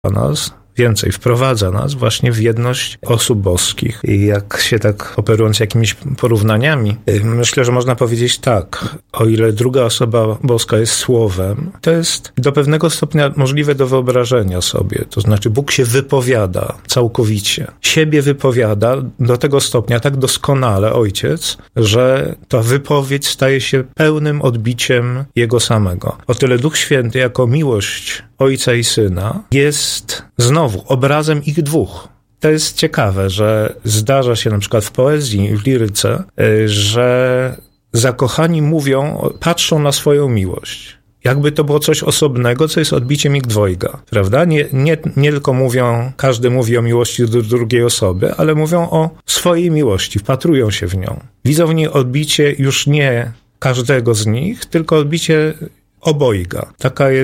nas, więcej, wprowadza nas właśnie w jedność osób boskich. I jak się tak operując jakimiś porównaniami, myślę, że można powiedzieć tak, o ile druga osoba boska jest słowem, to jest do pewnego stopnia możliwe do wyobrażenia sobie. To znaczy Bóg się wypowiada całkowicie. Siebie wypowiada do tego stopnia, tak doskonale Ojciec, że ta wypowiedź staje się pełnym odbiciem Jego samego. O tyle Duch Święty jako miłość Ojca i Syna jest znowu obrazem ich dwóch. To jest ciekawe, że zdarza się na przykład w poezji, w liryce, że zakochani mówią, patrzą na swoją miłość. Jakby to było coś osobnego, co jest odbiciem ich dwojga, prawda? Nie tylko mówią, każdy mówi o miłości do drugiej osoby, ale mówią o swojej miłości, wpatrują się w nią. Widzą w niej odbicie już nie każdego z nich, tylko odbicie obojga.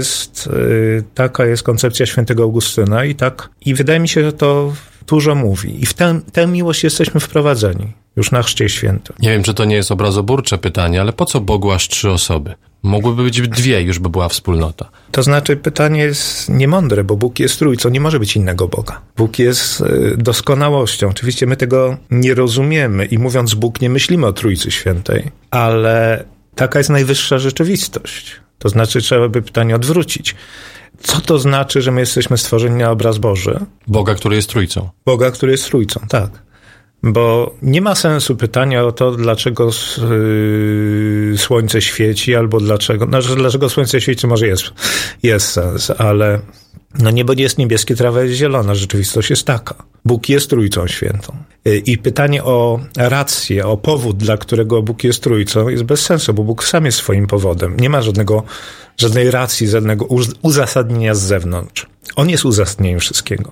Taka jest koncepcja świętego Augustyna i wydaje mi się, że to dużo mówi. I w tę miłość jesteśmy wprowadzeni już na Chrzcie Świętym. Nie wiem, czy to nie jest obrazoburcze pytanie, ale po co Bogu aż 3 osoby? Mogłyby być 2, już by była wspólnota. To znaczy pytanie jest niemądre, bo Bóg jest trójcą, nie może być innego Boga. Bóg jest doskonałością. Oczywiście my tego nie rozumiemy i mówiąc Bóg nie myślimy o Trójcy Świętej, ale taka jest najwyższa rzeczywistość. To znaczy trzeba by pytanie odwrócić. Co to znaczy, że my jesteśmy stworzeni na obraz Boży? Boga, który jest trójcą. Boga, który jest trójcą, tak. Bo nie ma sensu pytania o to, dlaczego słońce świeci, albo dlaczego słońce świeci, może jest sens, ale niebo nie jest niebieskie, trawa jest zielona, rzeczywistość jest taka. Bóg jest Trójcą Świętą. I pytanie o rację, o powód, dla którego Bóg jest Trójcą, jest bez sensu, bo Bóg sam jest swoim powodem. Nie ma żadnej racji, żadnego uzasadnienia z zewnątrz. On jest uzasadnieniem wszystkiego.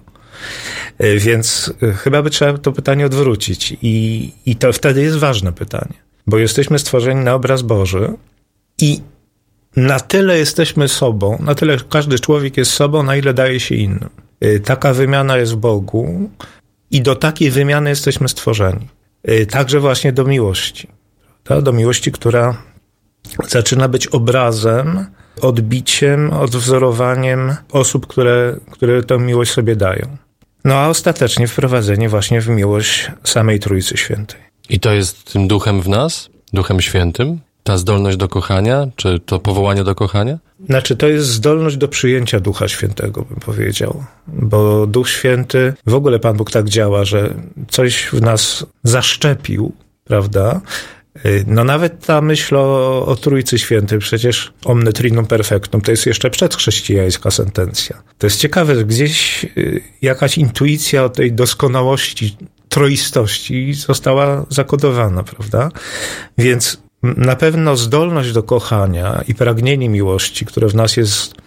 Więc chyba by trzeba to pytanie odwrócić. I to wtedy jest ważne pytanie. Bo jesteśmy stworzeni na obraz Boży i na tyle jesteśmy sobą, na tyle każdy człowiek jest sobą, na ile daje się innym. Taka wymiana jest w Bogu i do takiej wymiany jesteśmy stworzeni. Także właśnie do miłości. Do miłości, która zaczyna być obrazem, odbiciem, odwzorowaniem osób, które tę miłość sobie dają. No a ostatecznie wprowadzenie właśnie w miłość samej Trójcy Świętej. I to jest tym duchem w nas? Duchem Świętym? Ta zdolność do kochania? Czy to powołanie do kochania? Znaczy, to jest zdolność do przyjęcia Ducha Świętego, bym powiedział. Bo Duch Święty, w ogóle Pan Bóg tak działa, że coś w nas zaszczepił, prawda? No nawet ta myśl o Trójcy Świętej, przecież omne trinum perfectum, to jest jeszcze przedchrześcijańska sentencja. To jest ciekawe, że gdzieś jakaś intuicja o tej doskonałości, troistości została zakodowana, prawda? Więc na pewno zdolność do kochania i pragnienie miłości, które w nas jest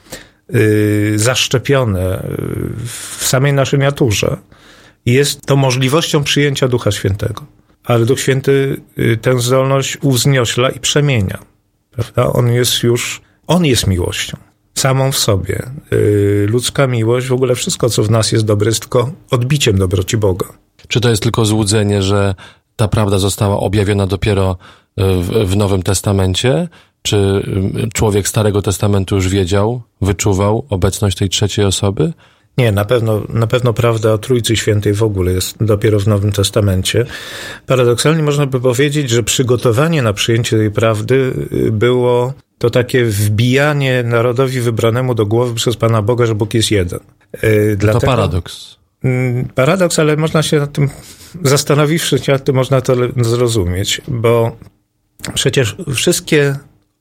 zaszczepione w samej naszej naturze, jest to możliwością przyjęcia Ducha Świętego. Ale Duch Święty tę zdolność uwzniośla i przemienia. Prawda? On jest miłością. Samą w sobie. Ludzka miłość, w ogóle wszystko, co w nas jest dobre, jest tylko odbiciem dobroci Boga. Czy to jest tylko złudzenie, że ta prawda została objawiona dopiero w Nowym Testamencie? Czy człowiek Starego Testamentu już wiedział, wyczuwał obecność tej trzeciej osoby? Nie, na pewno prawda o Trójcy Świętej w ogóle jest dopiero w Nowym Testamencie. Paradoksalnie można by powiedzieć, że przygotowanie na przyjęcie tej prawdy było to takie wbijanie narodowi wybranemu do głowy przez Pana Boga, że Bóg jest jeden. To paradoks. Paradoks, ale można się nad tym, zastanowiwszy się nad tym, można to zrozumieć, bo przecież wszystkie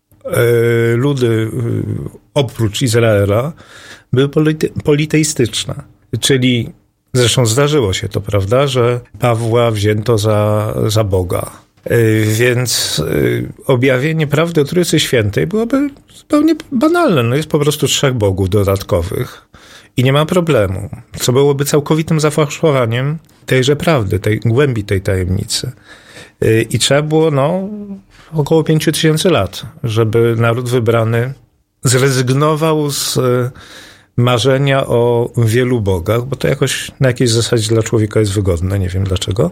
ludy oprócz Izraela były politeistyczne. Czyli zresztą zdarzyło się to, prawda, że Pawła wzięto za Boga. Więc objawienie prawdy o Trójcy Świętej byłoby zupełnie banalne. No jest po prostu 3 bogów dodatkowych i nie ma problemu. Co byłoby całkowitym zafałszowaniem tejże prawdy, tej głębi tej tajemnicy. I trzeba było, około 5000 lat, żeby naród wybrany zrezygnował z marzenia o wielu bogach, bo to jakoś na jakiejś zasadzie dla człowieka jest wygodne, nie wiem dlaczego,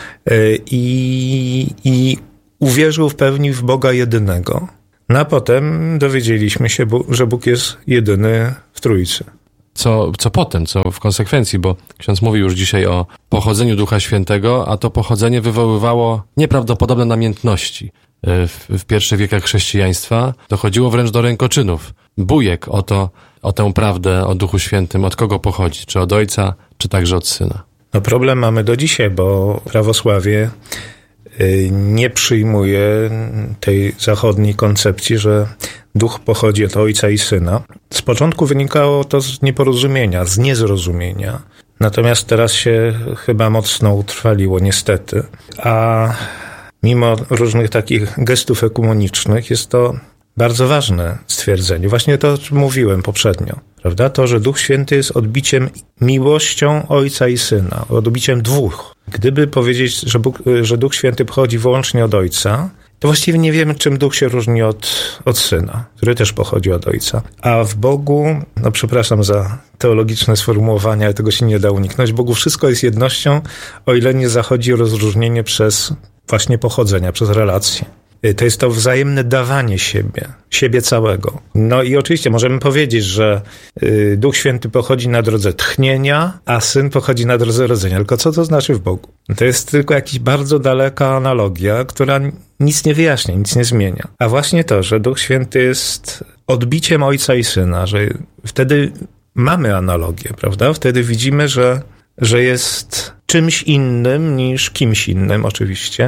i uwierzył w pełni w Boga jedynego. No a potem dowiedzieliśmy się, że Bóg jest jedyny w Trójcy. co potem, co w konsekwencji, bo ksiądz mówił już dzisiaj o pochodzeniu Ducha Świętego, a to pochodzenie wywoływało nieprawdopodobne namiętności. W pierwszych wiekach chrześcijaństwa dochodziło wręcz do rękoczynów. Bujek o tę prawdę o Duchu Świętym, od kogo pochodzi, czy od Ojca, czy także od Syna. No problem mamy do dzisiaj, bo prawosławie nie przyjmuje tej zachodniej koncepcji, że Duch pochodzi od Ojca i Syna. Z początku wynikało to z nieporozumienia, z niezrozumienia. Natomiast teraz się chyba mocno utrwaliło, niestety. A mimo różnych takich gestów ekumenicznych jest to bardzo ważne stwierdzenie. Właśnie to, o czym mówiłem poprzednio. Prawda? To, że Duch Święty jest odbiciem miłością Ojca i Syna, odbiciem dwóch. Gdyby powiedzieć, że Duch Święty pochodzi wyłącznie od Ojca, to właściwie nie wiemy, czym Duch się różni od Syna, który też pochodzi od Ojca. A w Bogu, no przepraszam za teologiczne sformułowania, ale tego się nie da uniknąć, w Bogu wszystko jest jednością, o ile nie zachodzi rozróżnienie przez właśnie pochodzenia, przez relacje. To jest to wzajemne dawanie siebie całego. No i oczywiście możemy powiedzieć, że Duch Święty pochodzi na drodze tchnienia, a Syn pochodzi na drodze rodzenia. Tylko co to znaczy w Bogu? To jest tylko jakaś bardzo daleka analogia, która nic nie wyjaśnia, nic nie zmienia. A właśnie to, że Duch Święty jest odbiciem Ojca i Syna, że wtedy mamy analogię, prawda? Wtedy widzimy, że jest czymś innym niż kimś innym oczywiście,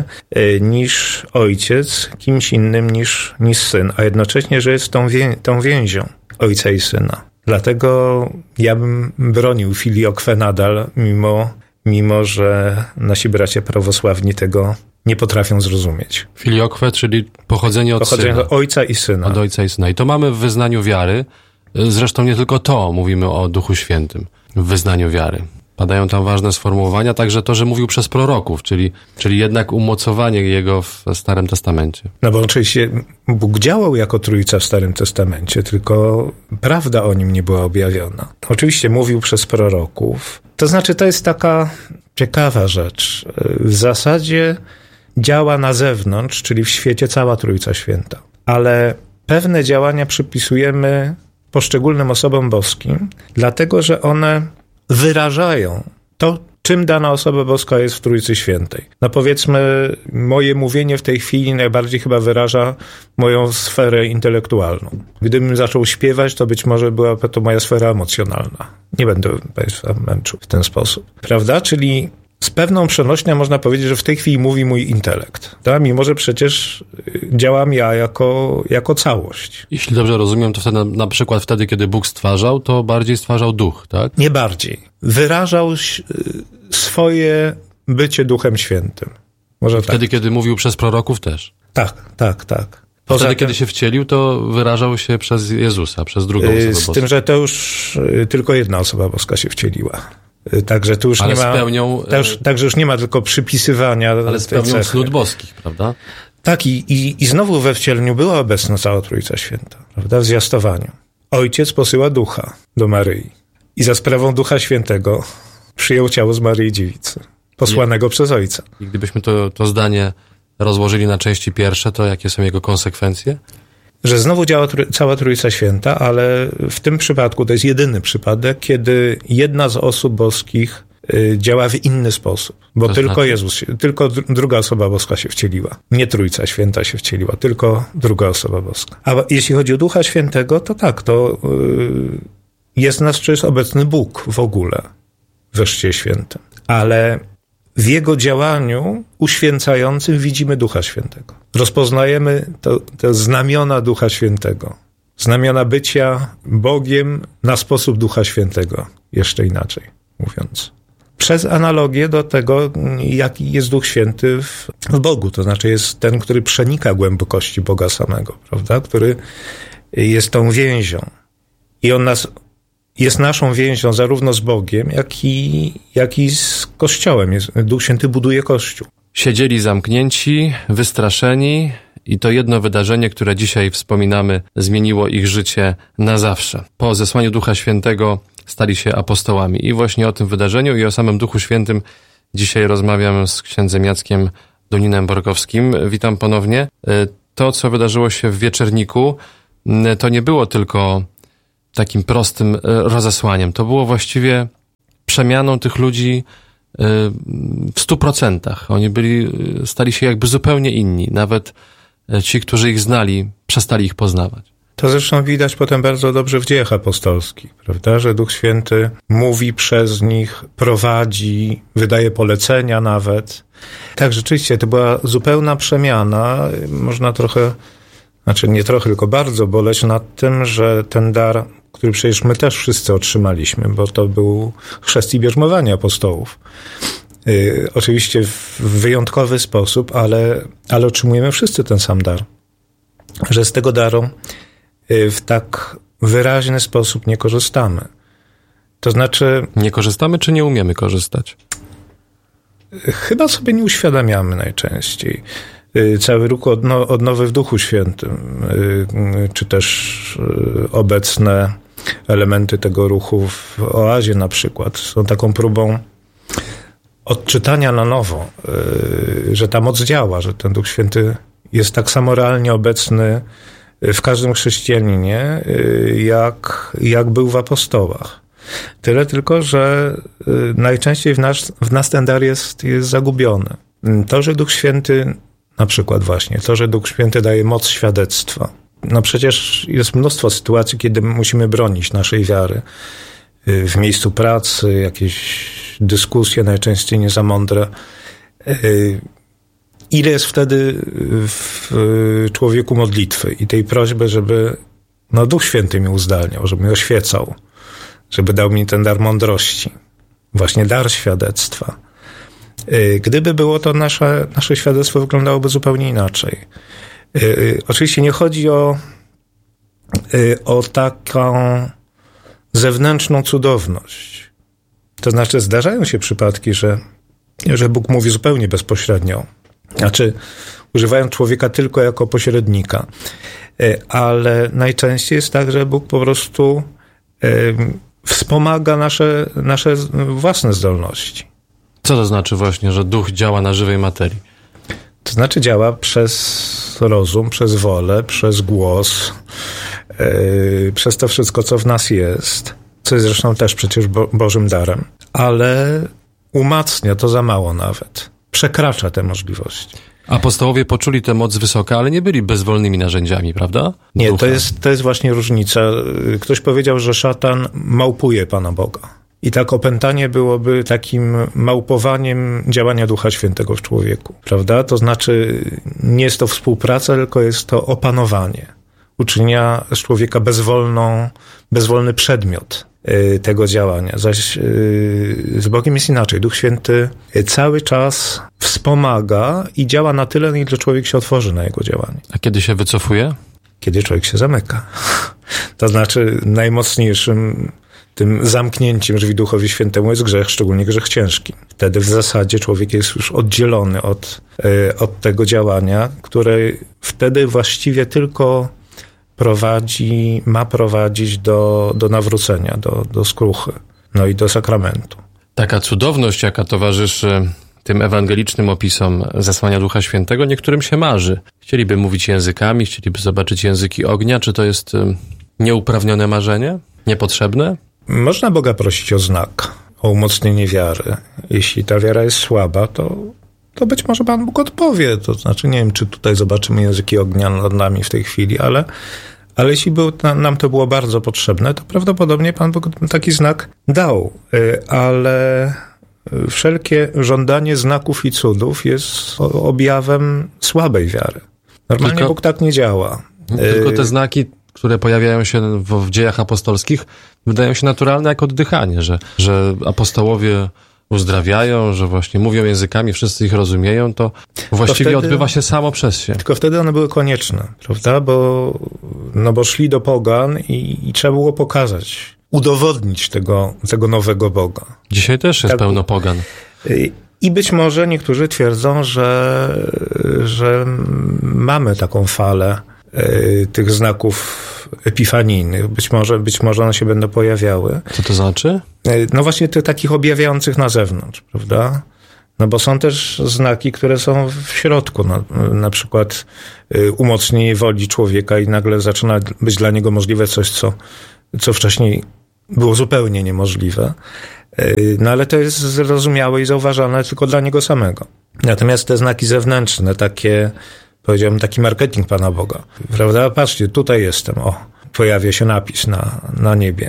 niż ojciec, kimś innym niż syn, a jednocześnie, że jest tą więzią ojca i syna. Dlatego ja bym bronił filiokwę nadal, mimo że nasi bracia prawosławni tego nie potrafią zrozumieć. Filiokwę, czyli pochodzenie od syna. Od ojca i syna. Od ojca i syna. I to mamy w wyznaniu wiary. Zresztą nie tylko to mówimy o Duchu Świętym w wyznaniu wiary. Padają tam ważne sformułowania, także to, że mówił przez proroków, czyli jednak umocowanie jego w Starym Testamencie. No bo oczywiście Bóg działał jako Trójca w Starym Testamencie, tylko prawda o nim nie była objawiona. Oczywiście mówił przez proroków. To znaczy, to jest taka ciekawa rzecz. W zasadzie działa na zewnątrz, czyli w świecie cała Trójca Święta. Ale pewne działania przypisujemy poszczególnym osobom boskim, dlatego, że one wyrażają to, czym dana osoba boska jest w Trójcy Świętej. No powiedzmy, moje mówienie w tej chwili najbardziej chyba wyraża moją sferę intelektualną. Gdybym zaczął śpiewać, to być może byłaby to moja sfera emocjonalna. Nie będę Państwa męczył w ten sposób. Prawda? Czyli z pewną przenośnią można powiedzieć, że w tej chwili mówi mój intelekt. Tak? Mimo że przecież działam ja jako całość. Jeśli dobrze rozumiem, to wtedy, na przykład wtedy, kiedy Bóg stwarzał, to bardziej stwarzał duch, tak? Nie bardziej. Wyrażał swoje bycie Duchem Świętym. Może wtedy, kiedy mówił przez proroków też. Tak. Wtedy, kiedy się wcielił, to wyrażał się przez Jezusa, przez drugą osobę boską. Z tym, że to już tylko jedna osoba boska się wcieliła. Także tu już ale nie ma. Także już nie ma tylko przypisywania. Ale spełnią cnót boskich, prawda? Tak, i znowu we wcieleniu była obecna cała Trójca Święta, prawda? W zwiastowaniu. Ojciec posyła Ducha do Maryi. I za sprawą Ducha Świętego przyjął ciało z Maryi Dziewicy, posłanego przez Ojca. I gdybyśmy to zdanie rozłożyli na części pierwsze, to jakie są jego konsekwencje? Że znowu działa cała Trójca Święta, ale w tym przypadku to jest jedyny przypadek, kiedy jedna z osób boskich działa w inny sposób. Bo tylko druga osoba boska się wcieliła. Nie Trójca Święta się wcieliła, tylko druga osoba boska. A jeśli chodzi o Ducha Świętego, to tak, to jest nas, czy jest obecny Bóg w ogóle we Chrzcie Świętym. Ale w Jego działaniu uświęcającym widzimy Ducha Świętego. Rozpoznajemy te znamiona Ducha Świętego. Znamiona bycia Bogiem na sposób Ducha Świętego. Jeszcze inaczej mówiąc. Przez analogię do tego, jaki jest Duch Święty w Bogu. To znaczy jest ten, który przenika głębokości Boga samego, prawda? Który jest tą więzią. I on jest naszą więzią zarówno z Bogiem, jak i z Kościołem. Duch Święty buduje Kościół. Siedzieli zamknięci, wystraszeni i to jedno wydarzenie, które dzisiaj wspominamy, zmieniło ich życie na zawsze. Po zesłaniu Ducha Świętego stali się apostołami. I właśnie o tym wydarzeniu i o samym Duchu Świętym dzisiaj rozmawiam z księdzem Jackiem Duninem Borkowskim. Witam ponownie. To, co wydarzyło się w Wieczerniku, to nie było tylko takim prostym rozesłaniem. To było właściwie przemianą tych ludzi w 100%. Oni stali się jakby zupełnie inni. Nawet ci, którzy ich znali, przestali ich poznawać. To zresztą widać potem bardzo dobrze w dziejach apostolskich, prawda? Że Duch Święty mówi przez nich, prowadzi, wydaje polecenia nawet. Tak, rzeczywiście, to była zupełna przemiana. Można trochę, nie trochę, tylko bardzo boleć nad tym, że ten dar, który przecież my też wszyscy otrzymaliśmy, bo to był chrzest i bierzmowanie apostołów. Oczywiście w wyjątkowy sposób, ale otrzymujemy wszyscy ten sam dar. Że z tego daru w tak wyraźny sposób nie korzystamy. To znaczy... Nie korzystamy, czy nie umiemy korzystać? Chyba sobie nie uświadamiamy najczęściej. Cały ruch odnowy w Duchu Świętym, czy też obecne elementy tego ruchu w Oazie na przykład, są taką próbą odczytania na nowo, że ta moc działa, że ten Duch Święty jest tak samo realnie obecny w każdym chrześcijaninie, jak był w apostołach. Tyle tylko, że najczęściej w nas ten dar jest zagubiony. To, że Duch Święty, na przykład właśnie, to, że Duch Święty daje moc świadectwa. No przecież jest mnóstwo sytuacji, kiedy musimy bronić naszej wiary. W miejscu pracy, jakieś dyskusje, najczęściej nie za mądre. Ile jest wtedy w człowieku modlitwy i tej prośby, żeby Duch Święty mi uzdalniał, żeby mi oświecał, żeby dał mi ten dar mądrości, właśnie dar świadectwa. Gdyby było to, nasze świadectwo wyglądałoby zupełnie inaczej. Oczywiście nie chodzi o taką zewnętrzną cudowność. To znaczy zdarzają się przypadki, że Bóg mówi zupełnie bezpośrednio. Znaczy, używają człowieka tylko jako pośrednika. Ale najczęściej jest tak, że Bóg po prostu wspomaga nasze własne zdolności. Co to znaczy właśnie, że Duch działa na żywej materii? To znaczy działa przez rozum, przez wolę, przez głos, przez to wszystko, co w nas jest, co jest zresztą też przecież Bożym darem. Ale umacnia to za mało nawet. Przekracza te możliwości. Apostołowie poczuli tę moc wysoka, ale nie byli bezwolnymi narzędziami, prawda? Nie, to jest właśnie różnica. Ktoś powiedział, że szatan małpuje Pana Boga. I tak opętanie byłoby takim małpowaniem działania Ducha Świętego w człowieku, prawda? To znaczy nie jest to współpraca, tylko jest to opanowanie. Uczynienia z człowieka bezwolny przedmiot tego działania. Zaś z Bogiem jest inaczej. Duch Święty cały czas wspomaga i działa na tyle, na ile człowiek się otworzy na jego działanie. A kiedy się wycofuje? Kiedy człowiek się zamyka. To znaczy najmocniejszym tym zamknięciem drzwi Duchowi Świętemu jest grzech, szczególnie grzech ciężki. Wtedy w zasadzie człowiek jest już oddzielony od tego działania, które wtedy właściwie tylko ma prowadzić do nawrócenia, do skruchy, i do sakramentu. Taka cudowność, jaka towarzyszy tym ewangelicznym opisom zesłania Ducha Świętego, niektórym się marzy. Chcieliby mówić językami, chcieliby zobaczyć języki ognia. Czy to jest nieuprawnione marzenie? Niepotrzebne? Można Boga prosić o znak, o umocnienie wiary. Jeśli ta wiara jest słaba, to być może Pan Bóg odpowie. To znaczy, nie wiem, czy tutaj zobaczymy języki ognia nad nami w tej chwili, ale jeśli nam to było bardzo potrzebne, to prawdopodobnie Pan Bóg taki znak dał. Ale wszelkie żądanie znaków i cudów jest objawem słabej wiary. Normalnie Bóg tak nie działa. Tylko te znaki, które pojawiają się w dziejach apostolskich, wydają się naturalne jak oddychanie, że apostołowie uzdrawiają, że właśnie mówią językami, wszyscy ich rozumieją, to właściwie wtedy odbywa się samo przez się. Tylko wtedy one były konieczne, prawda? Bo szli do pogan i trzeba było pokazać, udowodnić tego nowego Boga. Dzisiaj też jest pełno pogan. I być może niektórzy twierdzą, że mamy taką falę tych znaków epifanijnych. Być może one się będą pojawiały. Co to znaczy? No właśnie tych takich objawiających na zewnątrz, prawda? Bo są też znaki, które są w środku. Na przykład umocnienie woli człowieka i nagle zaczyna być dla niego możliwe coś, co co wcześniej było zupełnie niemożliwe. No ale to jest zrozumiałe i zauważalne tylko dla niego samego. Natomiast te znaki zewnętrzne, takie, powiedziałbym, taki marketing Pana Boga, prawda? Patrzcie, tutaj jestem, pojawia się napis na niebie.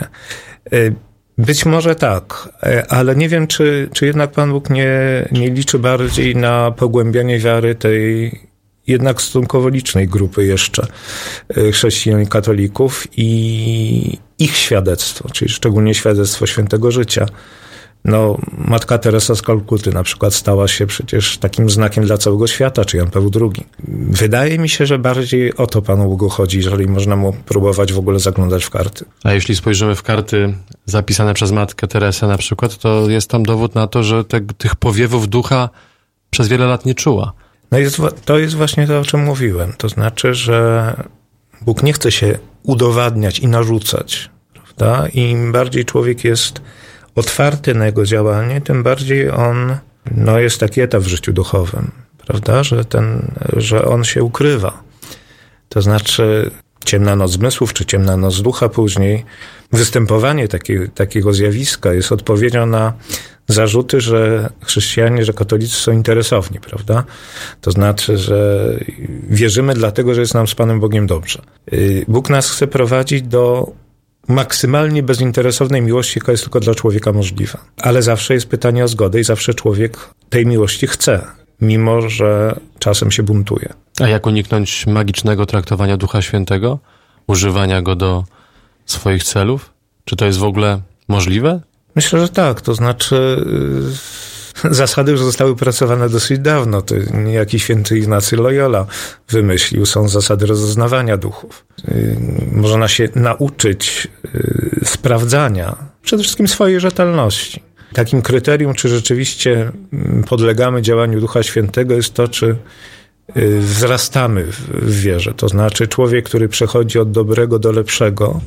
Być może tak, ale nie wiem, czy jednak Pan Bóg nie liczy bardziej na pogłębianie wiary tej jednak stosunkowo licznej grupy jeszcze chrześcijan i katolików i ich świadectwo, czyli szczególnie świadectwo świętego życia. No, Matka Teresa z Kalkuty na przykład stała się przecież takim znakiem dla całego świata, czy Jan Paweł II. Wydaje mi się, że bardziej o to Panu Bogu chodzi, jeżeli można mu próbować w ogóle zaglądać w karty. A jeśli spojrzymy w karty zapisane przez Matkę Teresę na przykład, to jest tam dowód na to, że tych powiewów ducha przez wiele lat nie czuła. No to jest właśnie to, o czym mówiłem. To znaczy, że Bóg nie chce się udowadniać i narzucać, prawda? I im bardziej człowiek jest otwarty na jego działanie, tym bardziej on, jest taki etap w życiu duchowym, prawda? Że on się ukrywa. To znaczy ciemna noc zmysłów, czy ciemna noc ducha później. Występowanie takiego zjawiska jest odpowiedzią na zarzuty, że chrześcijanie, że katolicy są interesowni, prawda? To znaczy, że wierzymy dlatego, że jest nam z Panem Bogiem dobrze. Bóg nas chce prowadzić do maksymalnie bezinteresownej miłości, jaka jest tylko dla człowieka możliwa. Ale zawsze jest pytanie o zgodę i zawsze człowiek tej miłości chce, mimo że czasem się buntuje. A jak uniknąć magicznego traktowania Ducha Świętego? Używania go do swoich celów? Czy to jest w ogóle możliwe? Myślę, że tak. To znaczy zasady już zostały opracowane dosyć dawno. To nie jakiś święty Ignacy Loyola wymyślił. Są zasady rozeznawania duchów. Można się nauczyć sprawdzania przede wszystkim swojej rzetelności. Takim kryterium, czy rzeczywiście podlegamy działaniu Ducha Świętego, jest to, czy wzrastamy w wierze. To znaczy człowiek, który przechodzi od dobrego do lepszego,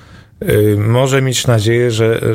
może mieć nadzieję,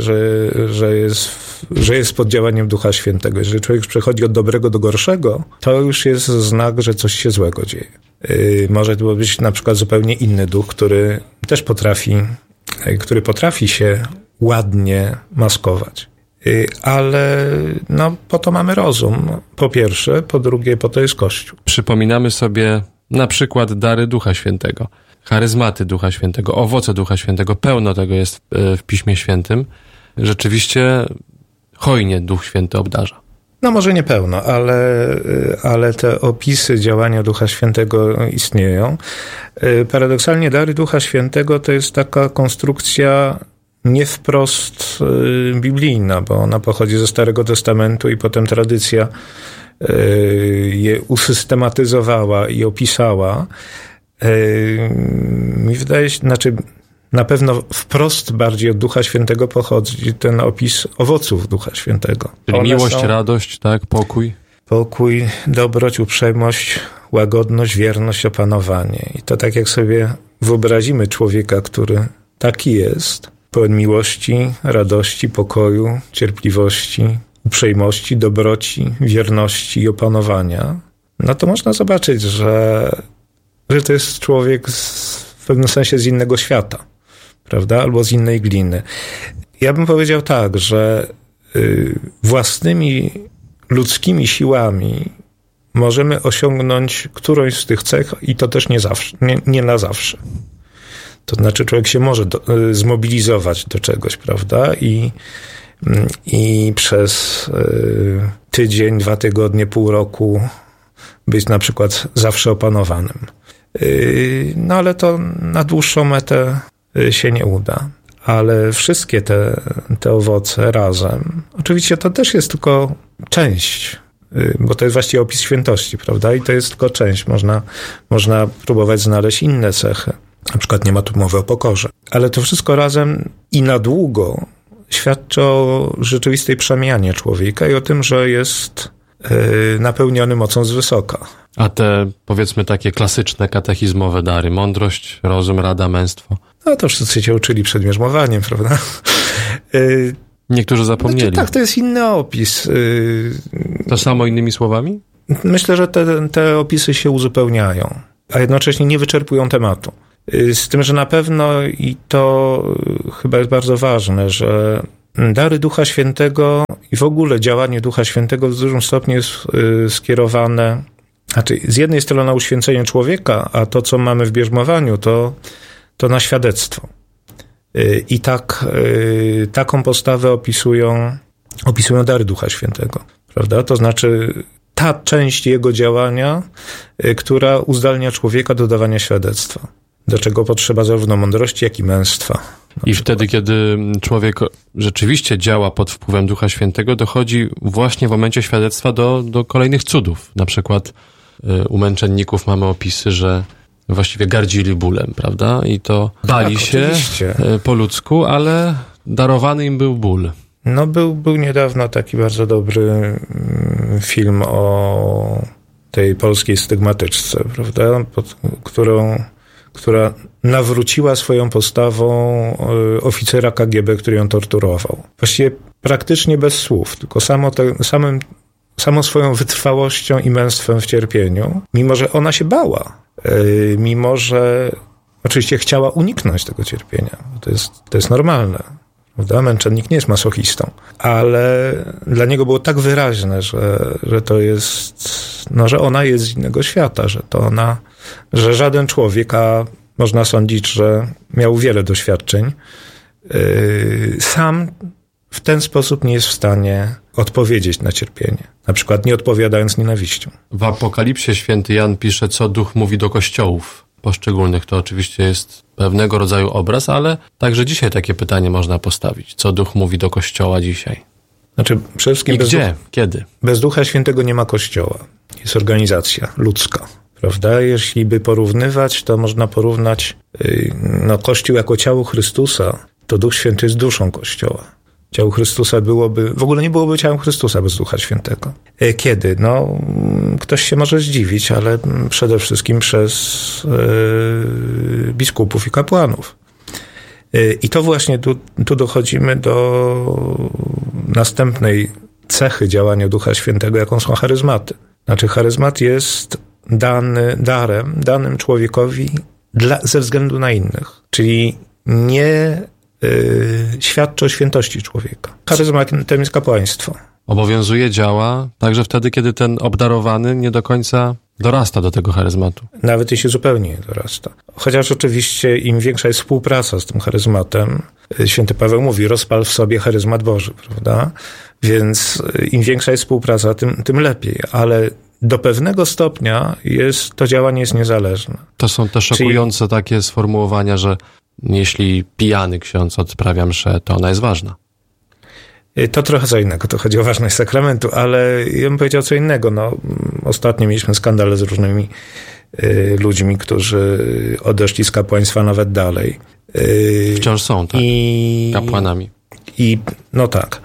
że jest pod działaniem Ducha Świętego. Jeżeli człowiek przechodzi od dobrego do gorszego, to już jest znak, że coś się złego dzieje. Może to być na przykład zupełnie inny duch, który też potrafi się ładnie maskować. Ale po to mamy rozum, po pierwsze, po drugie, po to jest Kościół. Przypominamy sobie na przykład dary Ducha Świętego, charyzmaty Ducha Świętego, owoce Ducha Świętego, pełno tego jest w Piśmie Świętym. Rzeczywiście hojnie Duch Święty obdarza. Może nie pełno, ale te opisy działania Ducha Świętego istnieją. Paradoksalnie dary Ducha Świętego to jest taka konstrukcja nie wprost biblijna, bo ona pochodzi ze Starego Testamentu i potem tradycja je usystematyzowała i opisała. Mi wydaje się, na pewno wprost bardziej od Ducha Świętego pochodzi ten opis owoców Ducha Świętego. Czyli miłość, radość, tak, pokój. Pokój, dobroć, uprzejmość, łagodność, wierność, opanowanie. I to tak jak sobie wyobrazimy człowieka, który taki jest, pełen miłości, radości, pokoju, cierpliwości, uprzejmości, dobroci, wierności i opanowania, to można zobaczyć, że to jest człowiek w pewnym sensie z innego świata, prawda? Albo z innej gliny. Ja bym powiedział tak, że własnymi ludzkimi siłami możemy osiągnąć którąś z tych cech i to też nie na zawsze. To znaczy człowiek się może zmobilizować do czegoś, prawda? I przez tydzień, 2 tygodnie, pół roku być na przykład zawsze opanowanym. Ale to na dłuższą metę się nie uda. Ale wszystkie te owoce razem, oczywiście to też jest tylko część, bo to jest właściwie opis świętości, prawda? I to jest tylko część. Można próbować znaleźć inne cechy. Na przykład nie ma tu mowy o pokorze. Ale to wszystko razem i na długo świadczy o rzeczywistej przemianie człowieka i o tym, że jest napełniony mocą z wysoka. A te, powiedzmy, takie klasyczne katechizmowe dary, mądrość, rozum, rada, męstwo? To wszyscy się uczyli przed bierzmowaniem, prawda? Niektórzy zapomnieli. Tak, to jest inny opis. To samo innymi słowami? Myślę, że te opisy się uzupełniają, a jednocześnie nie wyczerpują tematu. Z tym, że na pewno, i to chyba jest bardzo ważne, że dary Ducha Świętego i w ogóle działanie Ducha Świętego w dużym stopniu jest skierowane, znaczy z jednej strony na uświęcenie człowieka, a to, co mamy w bierzmowaniu, to na świadectwo. I taką postawę opisują dary Ducha Świętego, prawda? To znaczy ta część jego działania, która uzdalnia człowieka do dawania świadectwa, do czego potrzeba zarówno mądrości, jak i męstwa. I wtedy, kiedy człowiek rzeczywiście działa pod wpływem Ducha Świętego, dochodzi właśnie w momencie świadectwa do kolejnych cudów. Na przykład u męczenników mamy opisy, że właściwie gardzili bólem, prawda? I to bali się po ludzku, ale darowany im był ból. No był niedawno taki bardzo dobry film o tej polskiej stygmatyczce, prawda? Która nawróciła swoją postawą oficera KGB, który ją torturował. Właściwie praktycznie bez słów, tylko samą swoją wytrwałością i męstwem w cierpieniu, mimo że ona się bała, mimo że oczywiście chciała uniknąć tego cierpienia. To jest normalne. Prawda? Męczennik nie jest masochistą, ale dla niego było tak wyraźne, że to jest, że ona jest z innego świata, że żaden człowiek, a można sądzić, że miał wiele doświadczeń, sam w ten sposób nie jest w stanie odpowiedzieć na cierpienie. Na przykład nie odpowiadając nienawiścią. W Apokalipsie święty Jan pisze, co Duch mówi do kościołów poszczególnych. To oczywiście jest pewnego rodzaju obraz, ale także dzisiaj takie pytanie można postawić. Co Duch mówi do Kościoła dzisiaj? Znaczy, przede wszystkim i gdzie? Kiedy? Bez Ducha Świętego nie ma Kościoła. Jest organizacja ludzka, prawda? Jeśli by porównywać, to można porównać Kościół jako ciało Chrystusa, to Duch Święty jest duszą Kościoła. Ciało Chrystusa w ogóle nie byłoby ciałem Chrystusa bez Ducha Świętego. Kiedy? Ktoś się może zdziwić, ale przede wszystkim przez biskupów i kapłanów. I to właśnie tu dochodzimy do następnej cechy działania Ducha Świętego, jaką są charyzmaty. Znaczy charyzmat jest danym człowiekowi ze względu na innych, czyli nie świadczy o świętości człowieka. Charyzmatem jest kapłaństwo. Obowiązuje, działa także wtedy, kiedy ten obdarowany nie do końca dorasta do tego charyzmatu. Nawet jeśli zupełnie nie dorasta. Chociaż oczywiście im większa jest współpraca z tym charyzmatem, święty Paweł mówi, rozpal w sobie charyzmat Boży, prawda? Więc im większa jest współpraca, tym lepiej. Ale do pewnego stopnia to działanie jest niezależne. To są te szokujące takie sformułowania, że jeśli pijany ksiądz odprawia mszę, to ona jest ważna. To trochę co innego, to chodzi o ważność sakramentu, ale ja bym powiedział co innego. Ostatnio mieliśmy skandale z różnymi ludźmi, którzy odeszli z kapłaństwa nawet dalej. Wciąż są, tak? Kapłanami. Tak.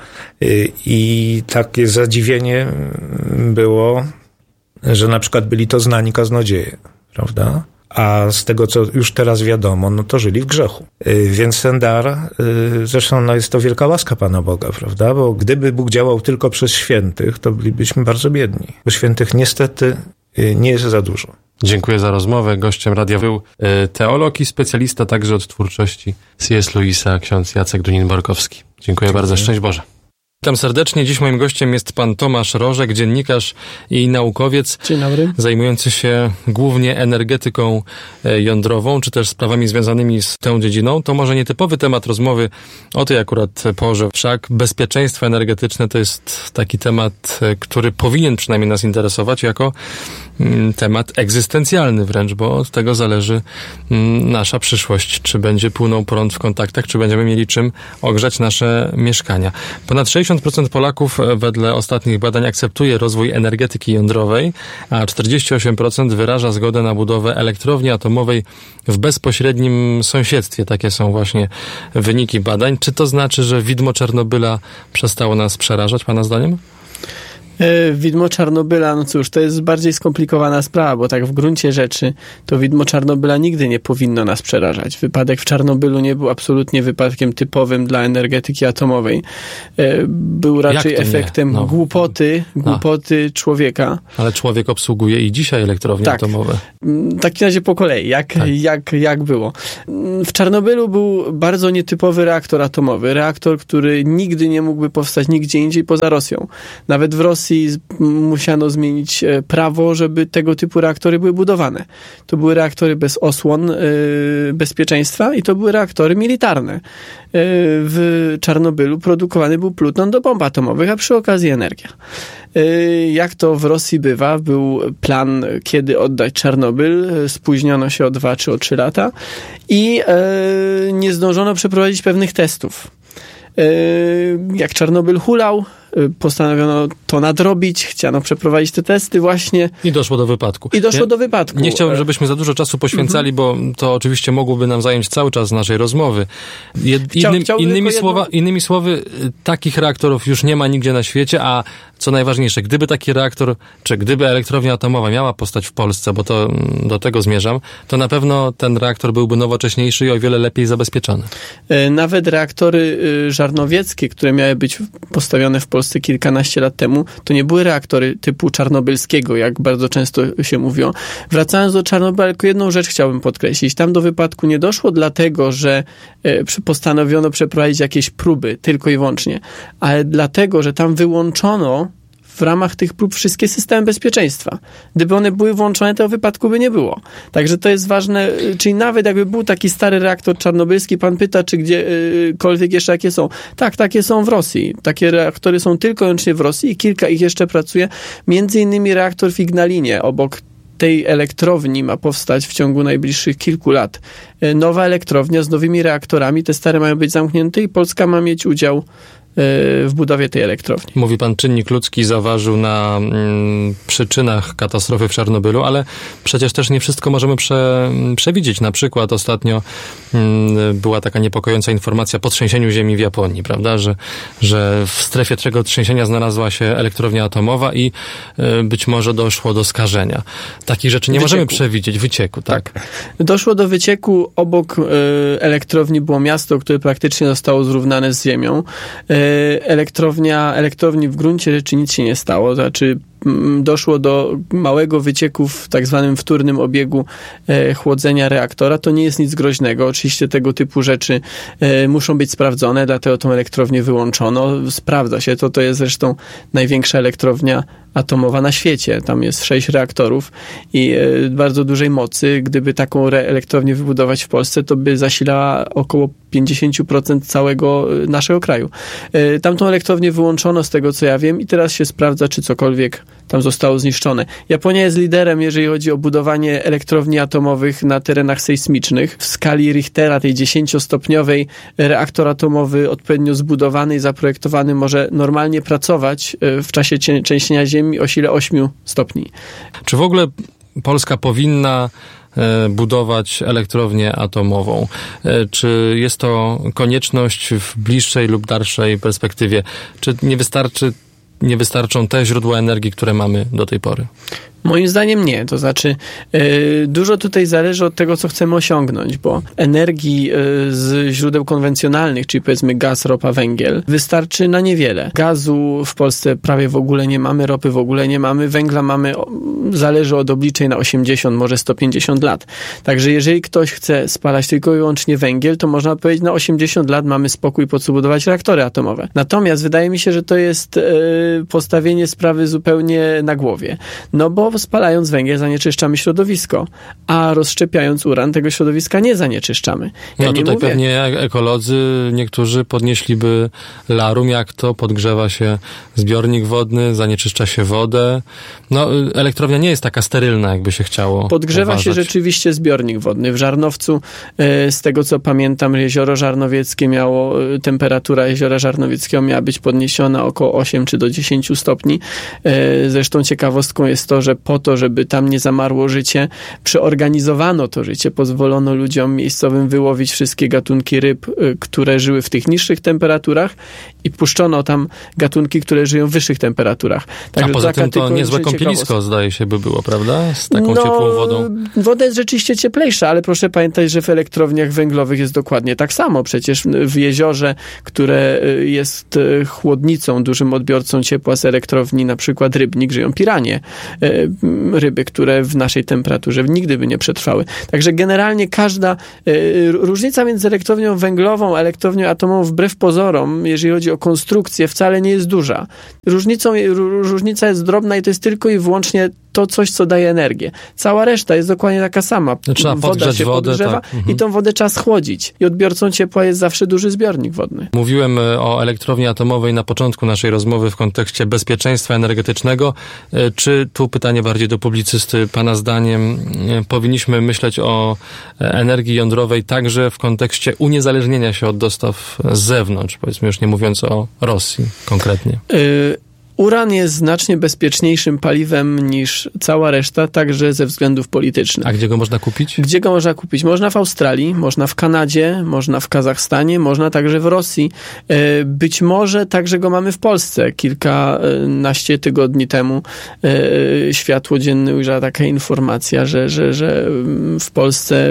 I takie zadziwienie było, że na przykład byli to znani kaznodzieje, prawda? A z tego, co już teraz wiadomo, to żyli w grzechu. Więc ten dar, zresztą jest to wielka łaska Pana Boga, prawda? Bo gdyby Bóg działał tylko przez świętych, to bylibyśmy bardzo biedni. Bo świętych niestety nie jest za dużo. Dziękuję za rozmowę. Gościem radia był teolog i specjalista także od twórczości C.S. Lewisa, ksiądz Jacek Dunin-Borkowski. Dziękuję bardzo. Szczęść Boże. Witam serdecznie. Dziś moim gościem jest pan Tomasz Rożek, dziennikarz i naukowiec. Dzień dobry. Zajmujący się głównie energetyką jądrową, czy też sprawami związanymi z tą dziedziną. To może nietypowy temat rozmowy o tej akurat porze. Wszak bezpieczeństwo energetyczne to jest taki temat, który powinien przynajmniej nas interesować jako temat egzystencjalny wręcz, bo od tego zależy nasza przyszłość. Czy będzie płynął prąd w kontaktach, czy będziemy mieli czym ogrzać nasze mieszkania. Ponad 60% Polaków wedle ostatnich badań akceptuje rozwój energetyki jądrowej, a 48% wyraża zgodę na budowę elektrowni atomowej w bezpośrednim sąsiedztwie. Takie są właśnie wyniki badań. Czy to znaczy, że widmo Czarnobyla przestało nas przerażać, pana zdaniem? Widmo Czarnobyla, no cóż, to jest bardziej skomplikowana sprawa, bo tak w gruncie rzeczy to widmo Czarnobyla nigdy nie powinno nas przerażać. Wypadek w Czarnobylu nie był absolutnie wypadkiem typowym dla energetyki atomowej. Był raczej efektem głupoty człowieka. Ale człowiek obsługuje i dzisiaj elektrownie atomowe. W takim razie po kolei. Jak było? W Czarnobylu był bardzo nietypowy reaktor atomowy. Reaktor, który nigdy nie mógłby powstać nigdzie indziej poza Rosją. Nawet w Rosji musiano zmienić prawo, żeby tego typu reaktory były budowane. To były reaktory bez osłon bezpieczeństwa i to były reaktory militarne. W Czarnobylu produkowany był pluton do bomb atomowych, a przy okazji energia. Jak to w Rosji bywa, był plan, kiedy oddać Czarnobyl, spóźniono się o 2 czy o 3 lata i nie zdążono przeprowadzić pewnych testów. Jak Czarnobyl hulał, postanowiono to nadrobić, chciano przeprowadzić te testy właśnie. I doszło do wypadku. Nie chciałbym, żebyśmy za dużo czasu poświęcali, bo to oczywiście mogłoby nam zająć cały czas naszej rozmowy. Innymi słowy, takich reaktorów już nie ma nigdzie na świecie, a co najważniejsze, gdyby taki reaktor, czy gdyby elektrownia atomowa miała powstać w Polsce, bo to do tego zmierzam, to na pewno ten reaktor byłby nowocześniejszy i o wiele lepiej zabezpieczony. Nawet reaktory żarnowieckie, które miały być postawione w Polsce kilkanaście lat temu, to nie były reaktory typu czarnobylskiego, jak bardzo często się mówią. Wracając do Czarnobyla, tylko jedną rzecz chciałbym podkreślić. Tam do wypadku nie doszło dlatego, że postanowiono przeprowadzić jakieś próby, tylko i wyłącznie, ale dlatego, że tam wyłączono w ramach tych prób wszystkie systemy bezpieczeństwa. Gdyby one były włączone, to wypadku by nie było. Także to jest ważne, czyli nawet jakby był taki stary reaktor czarnobylski, pan pyta, czy gdziekolwiek jeszcze jakie są. Tak, takie są w Rosji. Takie reaktory są tylko i wyłącznie w Rosji i kilka ich jeszcze pracuje. Między innymi reaktor w Ignalinie, obok tej elektrowni ma powstać w ciągu najbliższych kilku lat nowa elektrownia z nowymi reaktorami. Te stare mają być zamknięte i Polska ma mieć udział w budowie tej elektrowni. Mówi pan, czynnik ludzki zaważył na przyczynach katastrofy w Czarnobylu, ale przecież też nie wszystko możemy przewidzieć. Na przykład ostatnio była taka niepokojąca informacja po trzęsieniu ziemi w Japonii, prawda, że w strefie tego trzęsienia znalazła się elektrownia atomowa i być może doszło do skażenia. Takich rzeczy nie możemy przewidzieć. Wycieku, tak. Doszło do wycieku. Obok elektrowni było miasto, które praktycznie zostało zrównane z ziemią. Elektrowni w gruncie rzeczy nic się nie stało, znaczy doszło do małego wycieku w tak zwanym wtórnym obiegu chłodzenia reaktora. To nie jest nic groźnego. Oczywiście tego typu rzeczy muszą być sprawdzone, dlatego tą elektrownię wyłączono. Sprawdza się to. To jest zresztą największa elektrownia atomowa na świecie. Tam jest 6 reaktorów i bardzo dużej mocy. Gdyby taką elektrownię wybudować w Polsce, to by zasilała około 50% całego naszego kraju. Tamtą elektrownię wyłączono z tego, co ja wiem i teraz się sprawdza, czy cokolwiek tam zostało zniszczone. Japonia jest liderem, jeżeli chodzi o budowanie elektrowni atomowych na terenach sejsmicznych. W skali Richtera, tej 10-stopniowej, reaktor atomowy odpowiednio zbudowany i zaprojektowany może normalnie pracować w czasie trzęsienia ziemi o sile 8 stopni. Czy w ogóle Polska powinna budować elektrownię atomową? Czy jest to konieczność w bliższej lub dalszej perspektywie? Czy nie wystarczą te źródła energii, które mamy do tej pory? Moim zdaniem nie. To znaczy dużo tutaj zależy od tego, co chcemy osiągnąć, bo energii z źródeł konwencjonalnych, czyli powiedzmy gaz, ropa, węgiel, wystarczy na niewiele. Gazu w Polsce prawie w ogóle nie mamy, ropy w ogóle nie mamy, węgla mamy, zależy od obliczeń na 80, może 150 lat. Także jeżeli ktoś chce spalać tylko i wyłącznie węgiel, to można powiedzieć, na 80 lat mamy spokój, po co budować reaktory atomowe. Natomiast wydaje mi się, że to jest postawienie sprawy zupełnie na głowie. No bo spalając węgiel zanieczyszczamy środowisko, a rozszczepiając uran tego środowiska nie zanieczyszczamy. Pewnie ekolodzy niektórzy podnieśliby larum, jak to podgrzewa się zbiornik wodny, zanieczyszcza się wodę. No, elektrownia nie jest taka sterylna, jakby się chciało Podgrzewa uważać. się rzeczywiście zbiornik wodny. W Żarnowcu, z tego co pamiętam, jezioro Żarnowieckie temperatura jeziora Żarnowieckiego miała być podniesiona około 8 czy do 10 stopni. Zresztą ciekawostką jest to, że po to, żeby tam nie zamarło życie, przeorganizowano to życie, pozwolono ludziom miejscowym wyłowić wszystkie gatunki ryb, które żyły w tych niższych temperaturach i puszczono tam gatunki, które żyją w wyższych temperaturach. A poza tym to niezłe kąpielisko, zdaje się, by było, prawda? Z taką ciepłą wodą. Woda jest rzeczywiście cieplejsza, ale proszę pamiętać, że w elektrowniach węglowych jest dokładnie tak samo. Przecież w jeziorze, które jest chłodnicą, dużym odbiorcą ciepła z elektrowni, na przykład Rybnik, żyją piranie. Ryby, które w naszej temperaturze nigdy by nie przetrwały. Także generalnie każda różnica między elektrownią węglową a elektrownią atomową wbrew pozorom, jeżeli chodzi o konstrukcję, wcale nie jest duża. Różnica jest drobna i to jest tylko i wyłącznie to coś, co daje energię. Cała reszta jest dokładnie taka sama. Trzeba podgrzać wodę, tak. I tą wodę trzeba schłodzić. I odbiorcą ciepła jest zawsze duży zbiornik wodny. Mówiłem o elektrowni atomowej na początku naszej rozmowy w kontekście bezpieczeństwa energetycznego. Czy tu pytanie bardziej do publicysty, pana zdaniem powinniśmy myśleć o energii jądrowej także w kontekście uniezależnienia się od dostaw z zewnątrz, powiedzmy już nie mówiąc o Rosji konkretnie? Uran jest znacznie bezpieczniejszym paliwem niż cała reszta, także ze względów politycznych. A gdzie go można kupić? Gdzie go można kupić? Można w Australii, można w Kanadzie, można w Kazachstanie, można także w Rosji. Być może także go mamy w Polsce. Kilkanaście tygodni temu światło dzienne ujrzała taka informacja, że w Polsce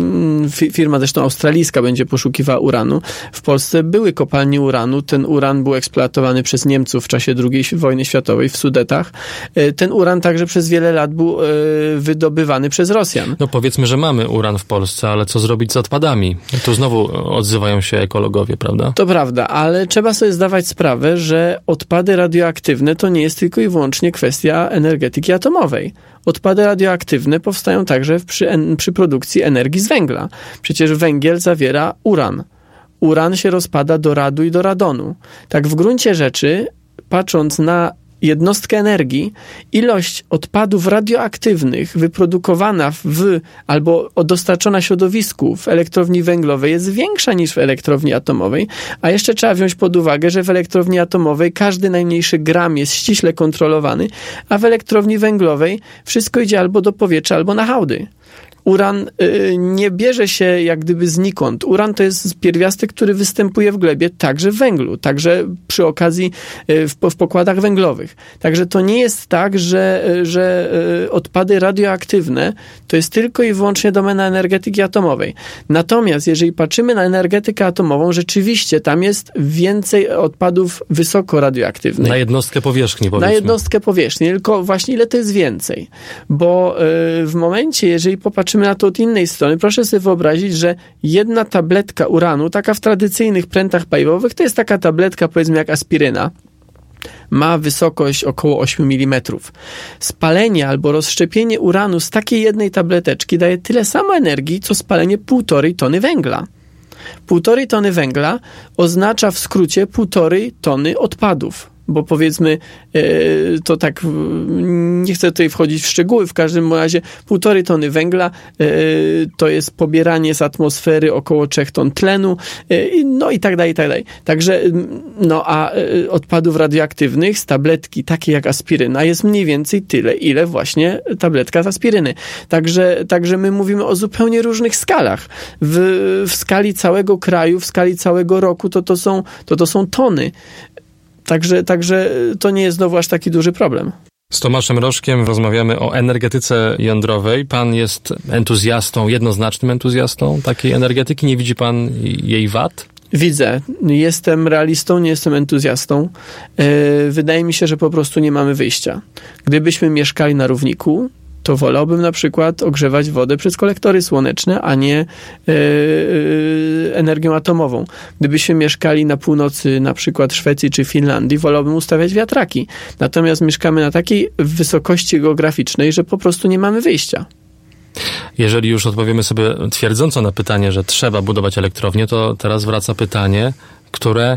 firma zresztą australijska będzie poszukiwała uranu. W Polsce były kopalnie uranu. Ten uran był eksploatowany przez Niemców w czasie II wojny światowej w Sudetach. Ten uran także przez wiele lat był wydobywany przez Rosjan. No powiedzmy, że mamy uran w Polsce, ale co zrobić z odpadami? Tu znowu odzywają się ekologowie, prawda? To prawda, ale trzeba sobie zdawać sprawę, że odpady radioaktywne to nie jest tylko i wyłącznie kwestia energetyki atomowej. Odpady radioaktywne powstają także przy produkcji energii z węgla. Przecież węgiel zawiera uran. Uran się rozpada do radu i do radonu. Tak w gruncie rzeczy, patrząc na jednostkę energii, ilość odpadów radioaktywnych wyprodukowana albo dostarczona środowisku w elektrowni węglowej jest większa niż w elektrowni atomowej, a jeszcze trzeba wziąć pod uwagę, że w elektrowni atomowej każdy najmniejszy gram jest ściśle kontrolowany, a w elektrowni węglowej wszystko idzie albo do powietrza, albo na hałdy. Uran nie bierze się jak gdyby znikąd. Uran to jest pierwiastek, który występuje w glebie także w węglu, także przy okazji w pokładach węglowych. Także to nie jest tak, że odpady radioaktywne to jest tylko i wyłącznie domena energetyki atomowej. Natomiast jeżeli patrzymy na energetykę atomową, rzeczywiście tam jest więcej odpadów wysoko radioaktywnych. Na jednostkę powierzchni, powiedzmy. Na jednostkę powierzchni, tylko właśnie ile to jest więcej. Bo w momencie, jeżeli popatrzymy na to od innej strony, proszę sobie wyobrazić, że jedna tabletka uranu, taka w tradycyjnych prętach paliwowych, to jest taka tabletka, powiedzmy jak aspiryna, ma wysokość około 8 mm. Spalenie albo rozszczepienie uranu z takiej jednej tableteczki daje tyle samo energii, co spalenie 1,5 tony węgla. 1,5 tony węgla oznacza w skrócie 1,5 tony odpadów. Bo powiedzmy, to tak, nie chcę tutaj wchodzić w szczegóły, w każdym razie 1,5 tony węgla to jest pobieranie z atmosfery około 3 ton tlenu, no i tak dalej, i tak dalej. Także, a odpadów radioaktywnych z tabletki takie jak aspiryna jest mniej więcej tyle, ile właśnie tabletka z aspiryny. Także my mówimy o zupełnie różnych skalach. W skali całego kraju, w skali całego roku to są tony. Także to nie jest znowu aż taki duży problem. Z Tomaszem Rożkiem rozmawiamy o energetyce jądrowej. Pan jest entuzjastą, jednoznacznym entuzjastą takiej energetyki. Nie widzi pan jej wad? Widzę. Jestem realistą, nie jestem entuzjastą. Wydaje mi się, że po prostu nie mamy wyjścia. Gdybyśmy mieszkali na równiku, to wolałbym na przykład ogrzewać wodę przez kolektory słoneczne, a nie energią atomową. Gdybyśmy mieszkali na północy, na przykład Szwecji czy Finlandii, wolałbym ustawiać wiatraki. Natomiast mieszkamy na takiej wysokości geograficznej, że po prostu nie mamy wyjścia. Jeżeli już odpowiemy sobie twierdząco na pytanie, że trzeba budować elektrownię, to teraz wraca pytanie, które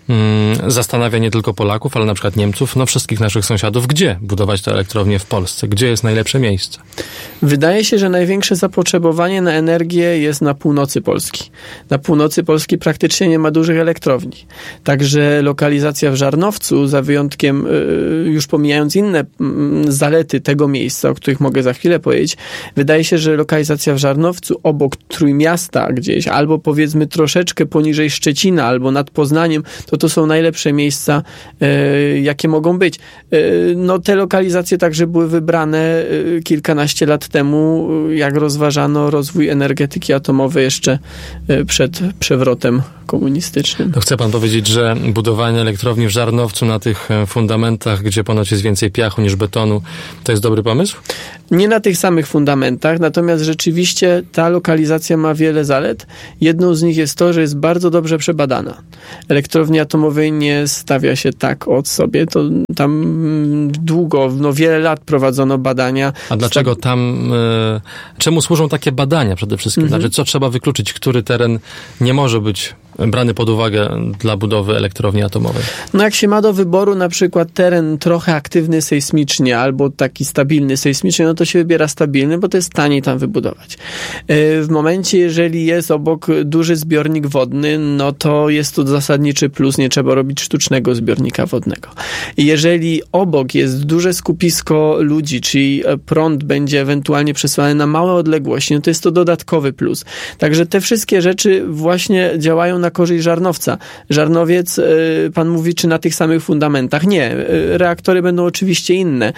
zastanawia nie tylko Polaków, ale na przykład Niemców, wszystkich naszych sąsiadów, gdzie budować te elektrownie w Polsce? Gdzie jest najlepsze miejsce? Wydaje się, że największe zapotrzebowanie na energię jest na północy Polski. Na północy Polski praktycznie nie ma dużych elektrowni. Także lokalizacja w Żarnowcu, za wyjątkiem, już pomijając inne zalety tego miejsca, o których mogę za chwilę powiedzieć, wydaje się, że lokalizacja w Żarnowcu obok Trójmiasta gdzieś, albo powiedzmy troszeczkę poniżej Szczecina, albo nad Poznaniem, to są najlepsze miejsca, jakie mogą być. Te lokalizacje także były wybrane kilkanaście lat temu, jak rozważano rozwój energetyki atomowej jeszcze przed przewrotem komunistycznym. To chce pan powiedzieć, że budowanie elektrowni w Żarnowcu na tych fundamentach, gdzie ponoć jest więcej piachu niż betonu, to jest dobry pomysł? Nie na tych samych fundamentach, natomiast rzeczywiście ta lokalizacja ma wiele zalet. Jedną z nich jest to, że jest bardzo dobrze przebadana. Elektrowni atomowej nie stawia się tak od sobie. To tam długo, wiele lat prowadzono badania. A dlaczego tam, czemu służą takie badania przede wszystkim? Znaczy, co trzeba wykluczyć, który teren nie może być brany pod uwagę dla budowy elektrowni atomowej? Jak się ma do wyboru na przykład teren trochę aktywny sejsmicznie albo taki stabilny sejsmicznie, to się wybiera stabilny, bo to jest taniej tam wybudować. W momencie, jeżeli jest obok duży zbiornik wodny, to jest to zasadniczy plus, nie trzeba robić sztucznego zbiornika wodnego. I jeżeli obok jest duże skupisko ludzi, czyli prąd będzie ewentualnie przesyłany na małe odległości, to jest to dodatkowy plus. Także te wszystkie rzeczy właśnie działają na korzyść Żarnowca. Żarnowiec, pan mówi, czy na tych samych fundamentach? Nie. Reaktory będą oczywiście inne.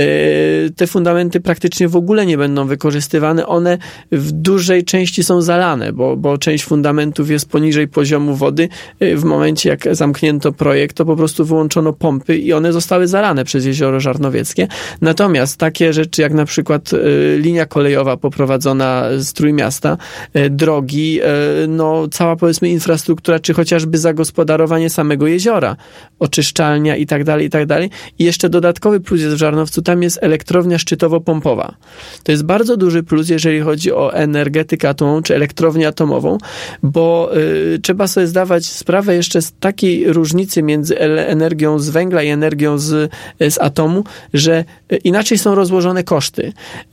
Te fundamenty praktycznie w ogóle nie będą wykorzystywane. One w dużej części są zalane, bo część fundamentów jest poniżej poziomu wody. W momencie, jak zamknięto projekt, to po prostu wyłączono pompy i one zostały zalane przez jezioro Żarnowieckie. Natomiast takie rzeczy, jak na przykład linia kolejowa poprowadzona z Trójmiasta, drogi, cała, powiedzmy, infrastruktura, czy chociażby zagospodarowanie samego jeziora, oczyszczalnia i tak dalej, i tak dalej. I jeszcze dodatkowy plus jest w Żarnowcu, tam jest elektrownia szczytowo-pompowa. To jest bardzo duży plus, jeżeli chodzi o energetykę atomową, czy elektrownię atomową, bo trzeba sobie zdawać sprawę jeszcze z takiej różnicy między energią z węgla i energią z atomu, że inaczej są rozłożone koszty.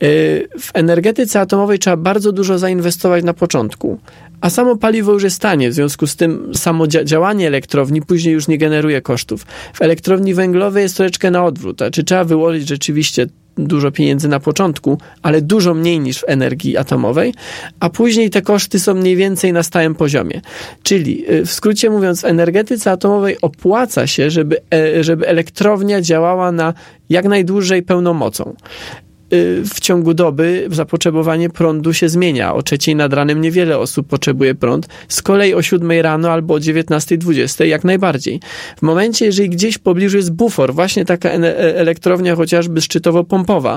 W energetyce atomowej trzeba bardzo dużo zainwestować na początku, a samo paliwo już jest tanie, w związku z tym samo działanie elektrowni później już nie generuje kosztów. W elektrowni węglowej jest troszeczkę na odwrót, czy trzeba wyłożyć rzeczywiście dużo pieniędzy na początku, ale dużo mniej niż w energii atomowej, a później te koszty są mniej więcej na stałym poziomie. Czyli w skrócie mówiąc, w energetyce atomowej opłaca się, żeby elektrownia działała na jak najdłużej pełną mocą. W ciągu doby zapotrzebowanie prądu się zmienia. O 3 nad ranem niewiele osób potrzebuje prąd. Z kolei o 7 rano albo o 19:20 jak najbardziej. W momencie, jeżeli gdzieś w pobliżu jest bufor, właśnie taka elektrownia chociażby szczytowo-pompowa,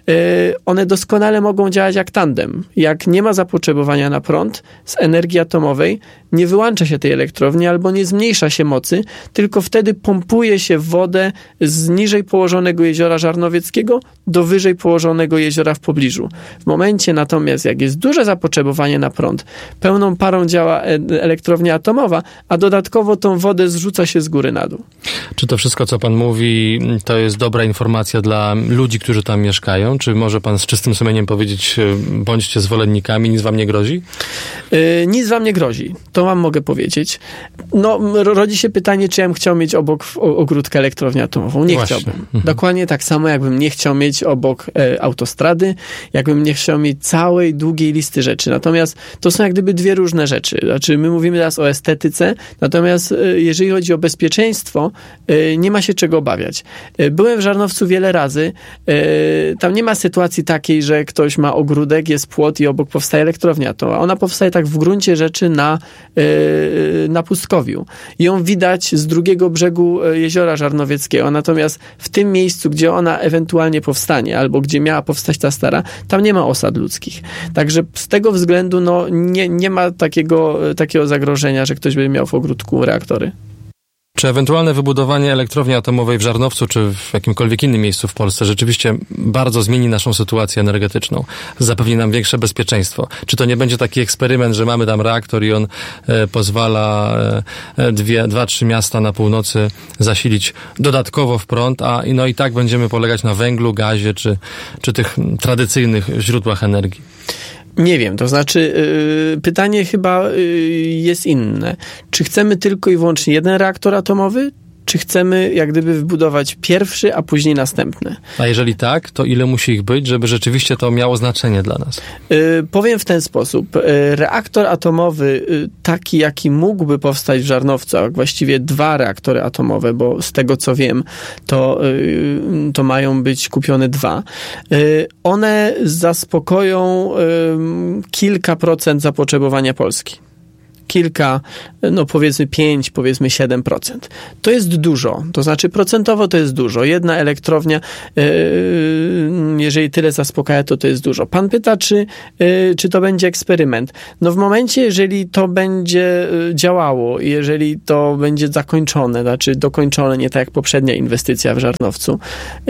one doskonale mogą działać jak tandem. Jak nie ma zapotrzebowania na prąd z energii atomowej, nie wyłącza się tej elektrowni albo nie zmniejsza się mocy, tylko wtedy pompuje się wodę z niżej położonego jeziora Żarnowieckiego do wyżej położonego jeziora w pobliżu. W momencie natomiast, jak jest duże zapotrzebowanie na prąd, pełną parą działa elektrownia atomowa, a dodatkowo tą wodę zrzuca się z góry na dół. Czy to wszystko, co pan mówi, to jest dobra informacja dla ludzi, którzy tam mieszkają? Czy może pan z czystym sumieniem powiedzieć, bądźcie zwolennikami, nic wam nie grozi? Nic wam nie grozi. To wam mogę powiedzieć. Rodzi się pytanie, czy ja bym chciał mieć obok ogródka elektrownię atomową. Nie chciałbym. Dokładnie tak samo, jakbym nie chciał mieć obok autostrady, jakbym nie chciał mieć całej długiej listy rzeczy. Natomiast to są jak gdyby dwie różne rzeczy. Znaczy, my mówimy teraz o estetyce, natomiast jeżeli chodzi o bezpieczeństwo, nie ma się czego obawiać. Byłem w Żarnowcu wiele razy. Tam nie ma sytuacji takiej, że ktoś ma ogródek, jest płot i obok powstaje elektrownia atomowa. Ona powstaje tak w gruncie rzeczy na pustkowiu. Ją widać z drugiego brzegu jeziora Żarnowieckiego. Natomiast w tym miejscu, gdzie ona ewentualnie powstanie, albo gdzie miała powstać ta stara, tam nie ma osad ludzkich. Także z tego względu nie ma takiego zagrożenia, że ktoś będzie miał w ogródku reaktory. Czy ewentualne wybudowanie elektrowni atomowej w Żarnowcu, czy w jakimkolwiek innym miejscu w Polsce rzeczywiście bardzo zmieni naszą sytuację energetyczną? Zapewni nam większe bezpieczeństwo? Czy to nie będzie taki eksperyment, że mamy tam reaktor i on pozwala 2-3 miasta na północy zasilić dodatkowo w prąd, a no i tak będziemy polegać na węglu, gazie, czy tych tradycyjnych źródłach energii? Nie wiem, to znaczy pytanie chyba jest inne. Czy chcemy tylko i wyłącznie jeden reaktor atomowy, czy chcemy jak gdyby wybudować pierwszy, a później następny? A jeżeli tak, to ile musi ich być, żeby rzeczywiście to miało znaczenie dla nas? Powiem w ten sposób. Reaktor atomowy taki, jaki mógłby powstać w Żarnowcu, a właściwie 2 reaktory atomowe, bo z tego co wiem, to mają być kupione 2. One zaspokoją kilka procent zapotrzebowania Polski. Kilka, no powiedzmy 5, powiedzmy 7%. To jest dużo, to znaczy procentowo to jest dużo. Jedna elektrownia, jeżeli tyle zaspokaja, to jest dużo. Pan pyta, czy to będzie eksperyment. No w momencie, jeżeli to będzie działało, jeżeli to będzie zakończone, znaczy dokończone, nie tak jak poprzednia inwestycja w Żarnowcu,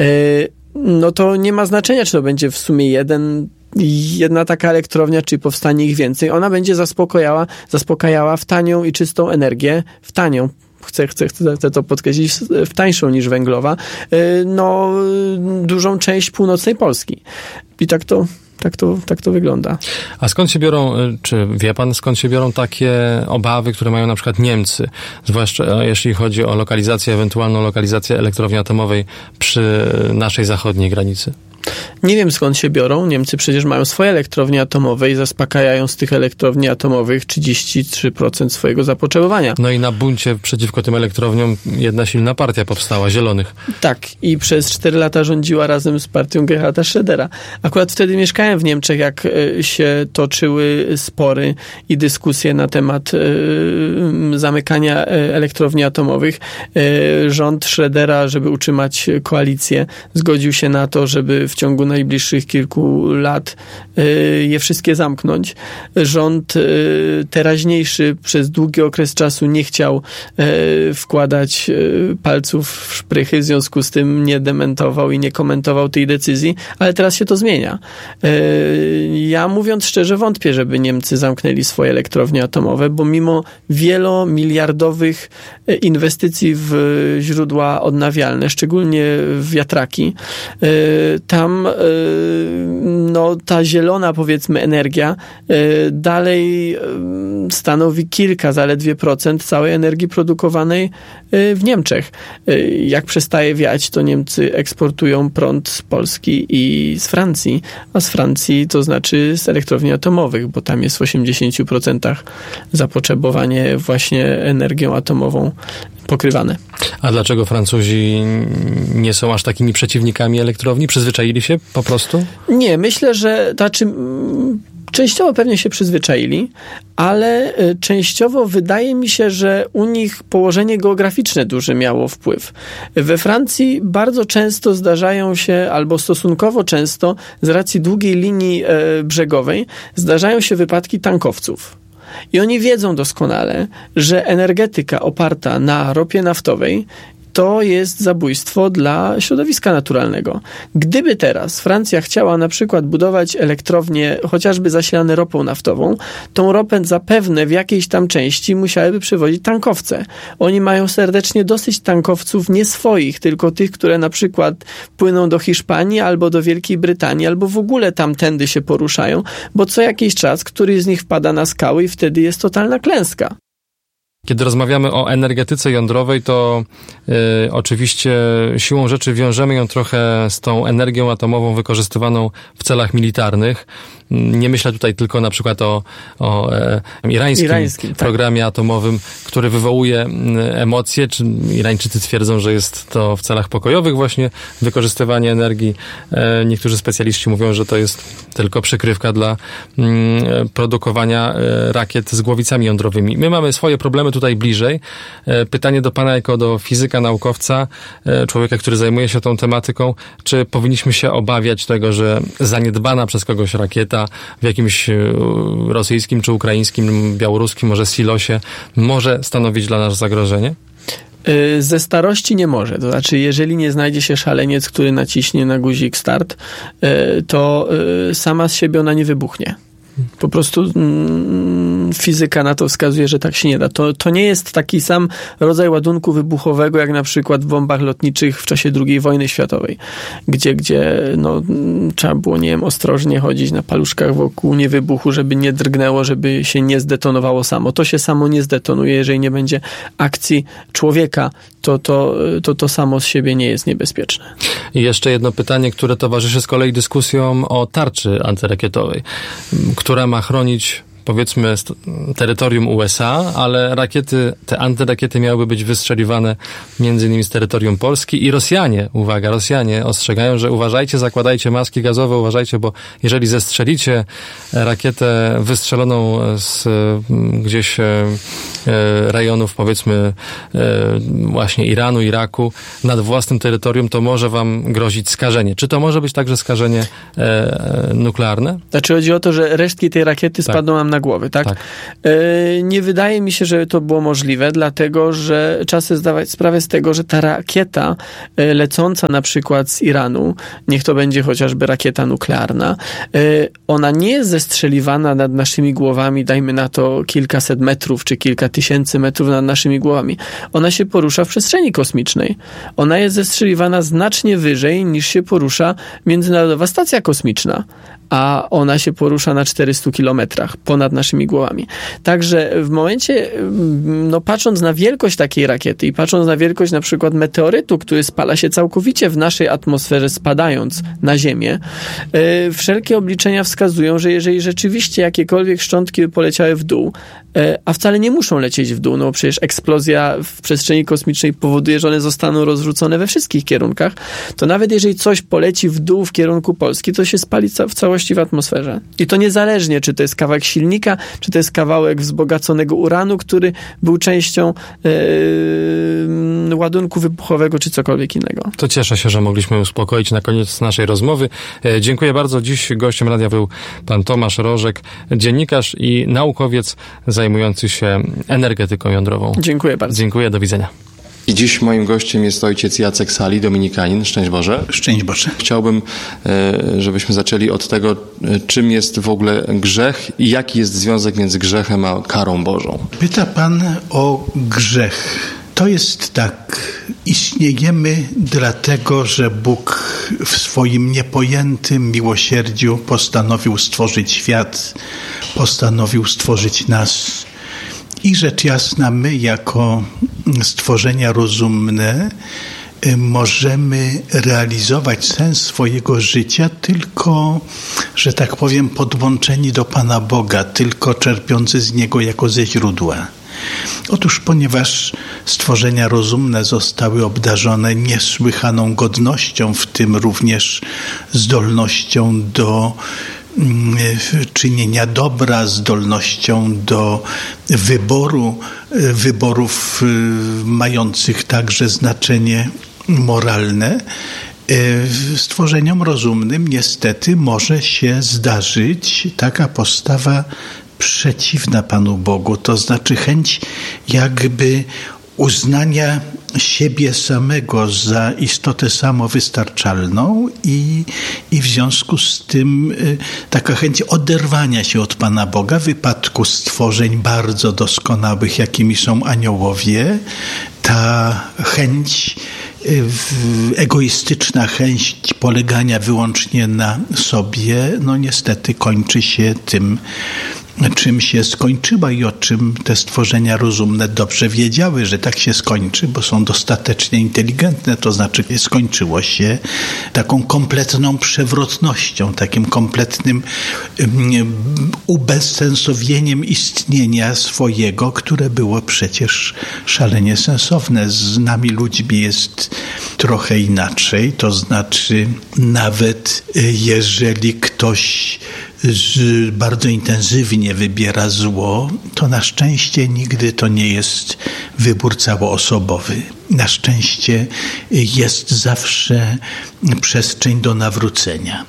no to nie ma znaczenia, czy to będzie w sumie jedna taka elektrownia, czy powstanie ich więcej. Ona będzie zaspokajała w tanią i czystą energię, w tanią, chcę to podkreślić, w tańszą niż węglowa, no dużą część północnej Polski. I tak to wygląda. A skąd się biorą, czy wie pan, skąd się biorą takie obawy, które mają na przykład Niemcy, zwłaszcza jeśli chodzi o ewentualną lokalizację elektrowni atomowej przy naszej zachodniej granicy? Nie wiem, skąd się biorą. Niemcy przecież mają swoje elektrownie atomowe i zaspokajają z tych elektrowni atomowych 33% swojego zapotrzebowania. No i na buncie przeciwko tym elektrowniom jedna silna partia powstała, Zielonych. Tak, i przez 4 lata rządziła razem z partią Gerharda Schrödera. Akurat wtedy mieszkałem w Niemczech, jak się toczyły spory i dyskusje na temat zamykania elektrowni atomowych. Rząd Schrödera, żeby utrzymać koalicję, zgodził się na to, żeby w ciągu najbliższych kilku lat je wszystkie zamknąć. Rząd teraźniejszy przez długi okres czasu nie chciał wkładać palców w szprychy, w związku z tym nie dementował i nie komentował tej decyzji, ale teraz się to zmienia. Ja mówiąc szczerze wątpię, żeby Niemcy zamknęli swoje elektrownie atomowe, bo mimo wielomiliardowych inwestycji w źródła odnawialne, szczególnie w wiatraki, tam no, ta zielona, powiedzmy, energia dalej stanowi zaledwie procent całej energii produkowanej w Niemczech. Jak przestaje wiać, to Niemcy eksportują prąd z Polski i z Francji, a z Francji to znaczy z elektrowni atomowych, bo tam jest w 80% zapotrzebowanie właśnie energią atomową pokrywane. A dlaczego Francuzi nie są aż takimi przeciwnikami elektrowni? Przyzwyczaili się po prostu? Nie, myślę, że częściowo pewnie się przyzwyczaili, ale częściowo wydaje mi się, że u nich położenie geograficzne duży miało wpływ. We Francji bardzo często zdarzają się, albo stosunkowo często, z racji długiej linii brzegowej, zdarzają się wypadki tankowców. I oni wiedzą doskonale, że energetyka oparta na ropie naftowej to jest zabójstwo dla środowiska naturalnego. Gdyby teraz Francja chciała na przykład budować elektrownie chociażby zasilane ropą naftową, tą ropę zapewne w jakiejś tam części musiałyby przywozić tankowce. Oni mają serdecznie dosyć tankowców nie swoich, tylko tych, które na przykład płyną do Hiszpanii albo do Wielkiej Brytanii, albo w ogóle tamtędy się poruszają, bo co jakiś czas któryś z nich wpada na skały i wtedy jest totalna klęska. Kiedy rozmawiamy o energetyce jądrowej, to oczywiście siłą rzeczy wiążemy ją trochę z tą energią atomową wykorzystywaną w celach militarnych. Nie myślę tutaj tylko na przykład o irańskim programie atomowym, który wywołuje emocje. Czy Irańczycy twierdzą, że jest to w celach pokojowych właśnie wykorzystywanie energii. Niektórzy specjaliści mówią, że to jest tylko przykrywka dla produkowania rakiet z głowicami jądrowymi. My mamy swoje problemy tutaj bliżej. Pytanie do pana jako do fizyka, naukowca, człowieka, który zajmuje się tą tematyką, czy powinniśmy się obawiać tego, że zaniedbana przez kogoś rakieta w jakimś rosyjskim, czy ukraińskim, białoruskim, może silosie, może stanowić dla nas zagrożenie? Ze starości nie może. To znaczy, jeżeli nie znajdzie się szaleniec, który naciśnie na guzik start, to sama z siebie ona nie wybuchnie. Po prostu fizyka na to wskazuje, że tak się nie da. To nie jest taki sam rodzaj ładunku wybuchowego, jak na przykład w bombach lotniczych w czasie II wojny światowej, gdzie trzeba było, nie wiem, ostrożnie chodzić na paluszkach wokół niewybuchu, żeby nie drgnęło, żeby się nie zdetonowało samo. To się samo nie zdetonuje, jeżeli nie będzie akcji człowieka, to samo z siebie nie jest niebezpieczne. I jeszcze jedno pytanie, które towarzyszy z kolei dyskusjom o tarczy antyrakietowej, która ma chronić, powiedzmy, terytorium USA, ale te antyrakiety miałyby być wystrzeliwane między innymi z terytorium Polski i Rosjanie ostrzegają, że uważajcie, zakładajcie maski gazowe, uważajcie, bo jeżeli zestrzelicie rakietę wystrzeloną z gdzieś rejonów, powiedzmy, właśnie Iranu, Iraku nad własnym terytorium, to może wam grozić skażenie. Czy to może być także skażenie nuklearne? Znaczy chodzi o to, że resztki tej rakiety spadną nam na głowy, tak? Nie wydaje mi się, że to było możliwe, dlatego, że trzeba sobie zdawać sprawę z tego, że ta rakieta lecąca na przykład z Iranu, niech to będzie chociażby rakieta nuklearna, ona nie jest zestrzeliwana nad naszymi głowami, dajmy na to kilkaset metrów, czy kilka tysięcy metrów nad naszymi głowami. Ona się porusza w przestrzeni kosmicznej. Ona jest zestrzeliwana znacznie wyżej, niż się porusza Międzynarodowa Stacja Kosmiczna, a ona się porusza na 400 kilometrach ponad naszymi głowami. Także w momencie, patrząc na wielkość takiej rakiety i patrząc na wielkość na przykład meteorytu, który spala się całkowicie w naszej atmosferze, spadając na Ziemię, wszelkie obliczenia wskazują, że jeżeli rzeczywiście jakiekolwiek szczątki poleciały w dół, a wcale nie muszą lecieć w dół, no przecież eksplozja w przestrzeni kosmicznej powoduje, że one zostaną rozrzucone we wszystkich kierunkach, to nawet jeżeli coś poleci w dół w kierunku Polski, to się spali w całości w atmosferze. I to niezależnie, czy to jest kawałek silnika, czy to jest kawałek wzbogaconego uranu, który był częścią ładunku wybuchowego, czy cokolwiek innego. To cieszę się, że mogliśmy uspokoić na koniec naszej rozmowy. Dziękuję bardzo. Dziś gościem radia był pan Tomasz Rożek, dziennikarz i naukowiec zajmujący się energetyką jądrową. Dziękuję bardzo. Dziękuję, do widzenia. I dziś moim gościem jest ojciec Jacek Sali, dominikanin. Szczęść Boże. Szczęść Boże. Chciałbym, żebyśmy zaczęli od tego, czym jest w ogóle grzech i jaki jest związek między grzechem a karą Bożą. Pyta Pan o grzech. To jest tak. Istniejemy dlatego, że Bóg w swoim niepojętym miłosierdziu postanowił stworzyć świat, postanowił stworzyć nas. I rzecz jasna, my jako stworzenia rozumne możemy realizować sens swojego życia tylko, że tak powiem, podłączeni do Pana Boga, tylko czerpiący z Niego jako ze źródła. Otóż ponieważ stworzenia rozumne zostały obdarzone niesłychaną godnością, w tym również zdolnością do czynienia dobra, zdolnością do wyborów mających także znaczenie moralne, stworzeniom rozumnym niestety może się zdarzyć taka postawa przeciwna Panu Bogu, to znaczy chęć jakby uznania siebie samego za istotę samowystarczalną i w związku z tym taka chęć oderwania się od Pana Boga w wypadku stworzeń bardzo doskonałych, jakimi są aniołowie. Ta chęć, egoistyczna chęć polegania wyłącznie na sobie, no niestety kończy się tym, czym się skończyła i o czym te stworzenia rozumne dobrze wiedziały, że tak się skończy, bo są dostatecznie inteligentne, to znaczy skończyło się taką kompletną przewrotnością, takim kompletnym ubezsensowieniem istnienia swojego, które było przecież szalenie sensowne. Z nami ludźmi jest trochę inaczej, to znaczy nawet jeżeli ktoś bardzo intensywnie wybiera zło, to na szczęście nigdy to nie jest wybór całoosobowy. Na szczęście jest zawsze przestrzeń do nawrócenia.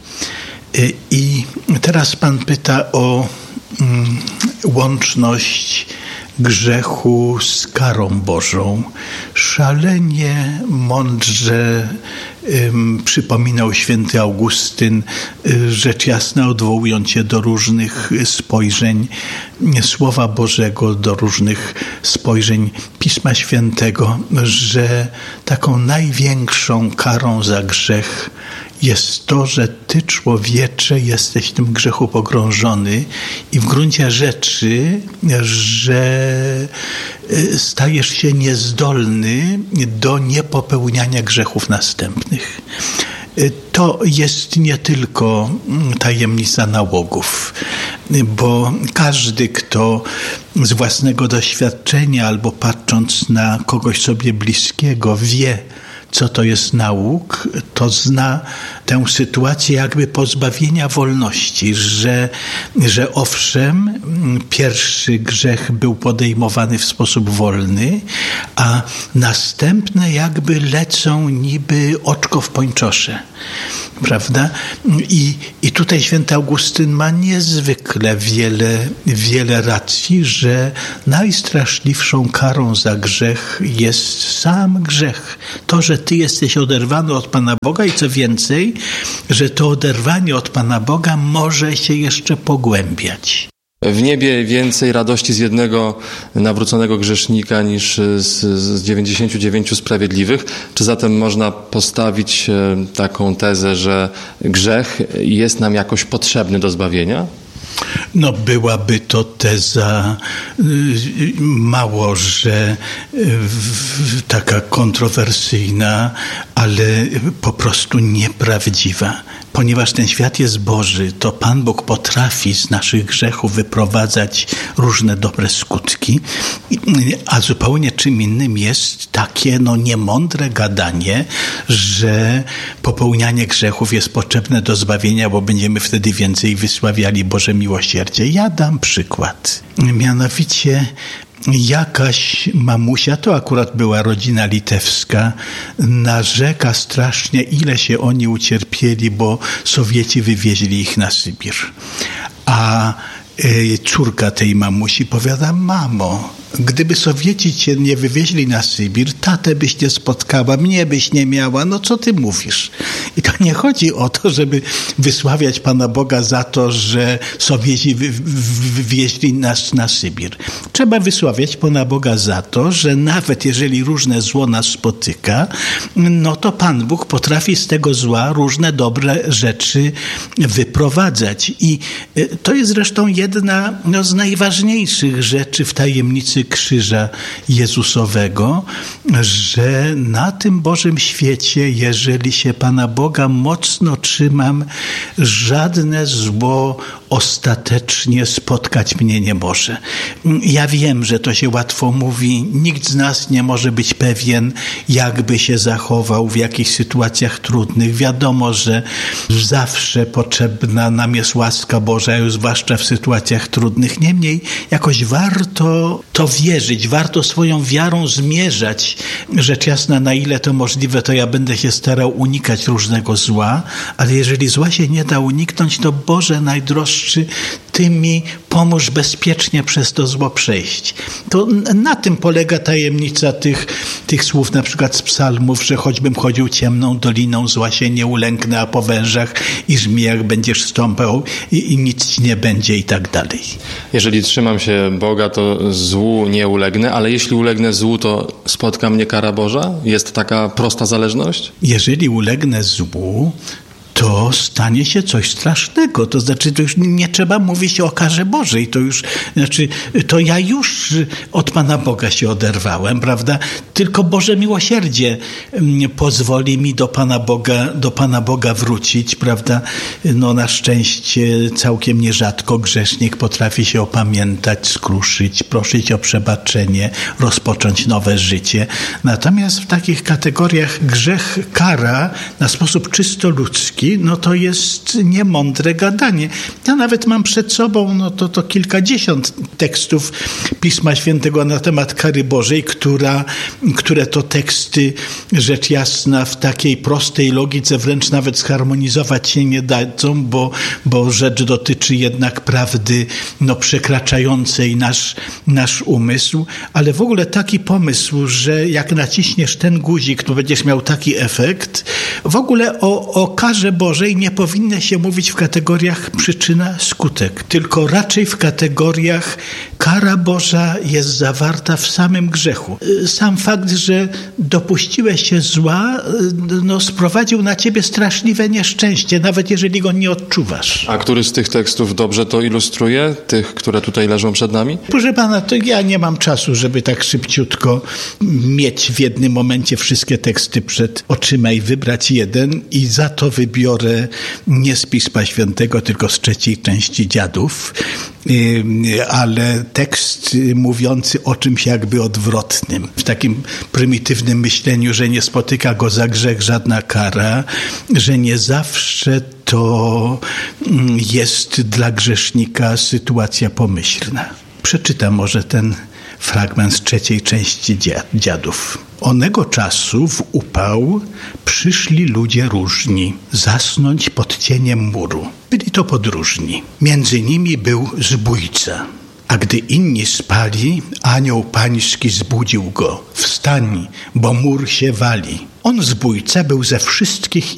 I teraz Pan pyta o łączność grzechu z karą Bożą. Szalenie mądrze przypominał święty Augustyn, rzecz jasna odwołując się do różnych spojrzeń Słowa Bożego, do różnych spojrzeń Pisma Świętego, że taką największą karą za grzech jest to, że ty, człowiecze, jesteś w tym grzechu pogrążony i w gruncie rzeczy, że stajesz się niezdolny do niepopełniania grzechów następnych. To jest nie tylko tajemnica nałogów, bo każdy, kto z własnego doświadczenia albo patrząc na kogoś sobie bliskiego wie, co to jest nałóg, to zna tę sytuację jakby pozbawienia wolności, że owszem, pierwszy grzech był podejmowany w sposób wolny, a następne jakby lecą niby oczko w pończosze. Prawda? I tutaj święty Augustyn ma niezwykle wiele racji, że najstraszliwszą karą za grzech jest sam grzech. To, że ty jesteś oderwany od Pana Boga i co więcej, że to oderwanie od Pana Boga może się jeszcze pogłębiać. W niebie więcej radości z jednego nawróconego grzesznika niż z 99 sprawiedliwych. Czy zatem można postawić taką tezę, że grzech jest nam jakoś potrzebny do zbawienia? No, byłaby to teza mało, że taka kontrowersyjna, ale po prostu nieprawdziwa. Ponieważ ten świat jest Boży, to Pan Bóg potrafi z naszych grzechów wyprowadzać różne dobre skutki, a zupełnie czym innym jest takie niemądre gadanie, że popełnianie grzechów jest potrzebne do zbawienia, bo będziemy wtedy więcej wysławiali Boże miłosierdzie. Ja dam przykład. Mianowicie jakaś mamusia, to akurat była rodzina litewska, narzeka strasznie, ile się oni ucierpieli, bo Sowieci wywieźli ich na Sybir. A córka tej mamusi powiada: mamo, gdyby Sowieci cię nie wywieźli na Sybir, tatę byś nie spotkała, mnie byś nie miała, no co ty mówisz? I to nie chodzi o to, żeby wysławiać Pana Boga za to, że Sowieci wywieźli nas na Sybir. Trzeba wysławiać Pana Boga za to, że nawet jeżeli różne zło nas spotyka, no to Pan Bóg potrafi z tego zła różne dobre rzeczy wyprowadzać. I to jest zresztą jedna z najważniejszych rzeczy w tajemnicy krzyża Jezusowego, że na tym Bożym świecie, jeżeli się Pana Boga mocno trzymam, żadne zło ostatecznie spotkać mnie nie może. Ja wiem, że to się łatwo mówi. Nikt z nas nie może być pewien, jakby się zachował w jakichś sytuacjach trudnych. Wiadomo, że zawsze potrzebna nam jest łaska Boża, zwłaszcza w sytuacjach trudnych. Niemniej jakoś warto to wierzyć, warto swoją wiarą zmierzać. Rzecz jasna, na ile to możliwe, to ja będę się starał unikać różnego zła, ale jeżeli zła się nie da uniknąć, to Boże najdroższy, Ty mi pomóż bezpiecznie przez to zło przejść. To na tym polega tajemnica tych słów, na przykład z psalmów, że choćbym chodził ciemną doliną, zła się nie ulęknę, a po wężach i żmijach będziesz stąpał i nic ci nie będzie i tak dalej. Jeżeli trzymam się Boga, to złu nie ulegnę, ale jeśli ulegnę złu, to spotka mnie kara Boża? Jest taka prosta zależność? Jeżeli ulegnę złu, to stanie się coś strasznego. To znaczy, to już nie trzeba mówić o karze Bożej. To ja już od Pana Boga się oderwałem, prawda? Tylko Boże miłosierdzie pozwoli mi do Pana Boga wrócić, prawda? No, na szczęście całkiem nierzadko grzesznik potrafi się opamiętać, skruszyć, prosić o przebaczenie, rozpocząć nowe życie. Natomiast w takich kategoriach grzech, kara na sposób czysto ludzki Boski, no to jest niemądre gadanie. Ja nawet mam przed sobą to kilkadziesiąt tekstów Pisma Świętego na temat kary Bożej, które to teksty, rzecz jasna, w takiej prostej logice wręcz nawet zharmonizować się nie dadzą, bo rzecz dotyczy jednak prawdy przekraczającej nasz umysł, ale w ogóle taki pomysł, że jak naciśniesz ten guzik, to będziesz miał taki efekt. W ogóle o karze Bożej nie powinno się mówić w kategoriach przyczyna-skutek, tylko raczej w kategoriach kara Boża jest zawarta w samym grzechu. Sam fakt, że dopuściłeś się zła, sprowadził na ciebie straszliwe nieszczęście, nawet jeżeli go nie odczuwasz. A który z tych tekstów dobrze to ilustruje? Tych, które tutaj leżą przed nami? Proszę pana, to ja nie mam czasu, żeby tak szybciutko mieć w jednym momencie wszystkie teksty przed oczyma i wybrać jeden, i za to wybiorę nie z Pisma Świętego, tylko z 3. części Dziadów, ale tekst mówiący o czymś jakby odwrotnym. W takim prymitywnym myśleniu, że nie spotyka go za grzech żadna kara, że nie zawsze to jest dla grzesznika sytuacja pomyślna. Przeczytam może ten fragment z 3. części Dziadów. Onego czasu w upał przyszli ludzie różni, zasnąć pod cieniem muru. Byli to podróżni. Między nimi był zbójca. A gdy inni spali, anioł pański zbudził go. Wstań, bo mur się wali. On, zbójca, był ze wszystkich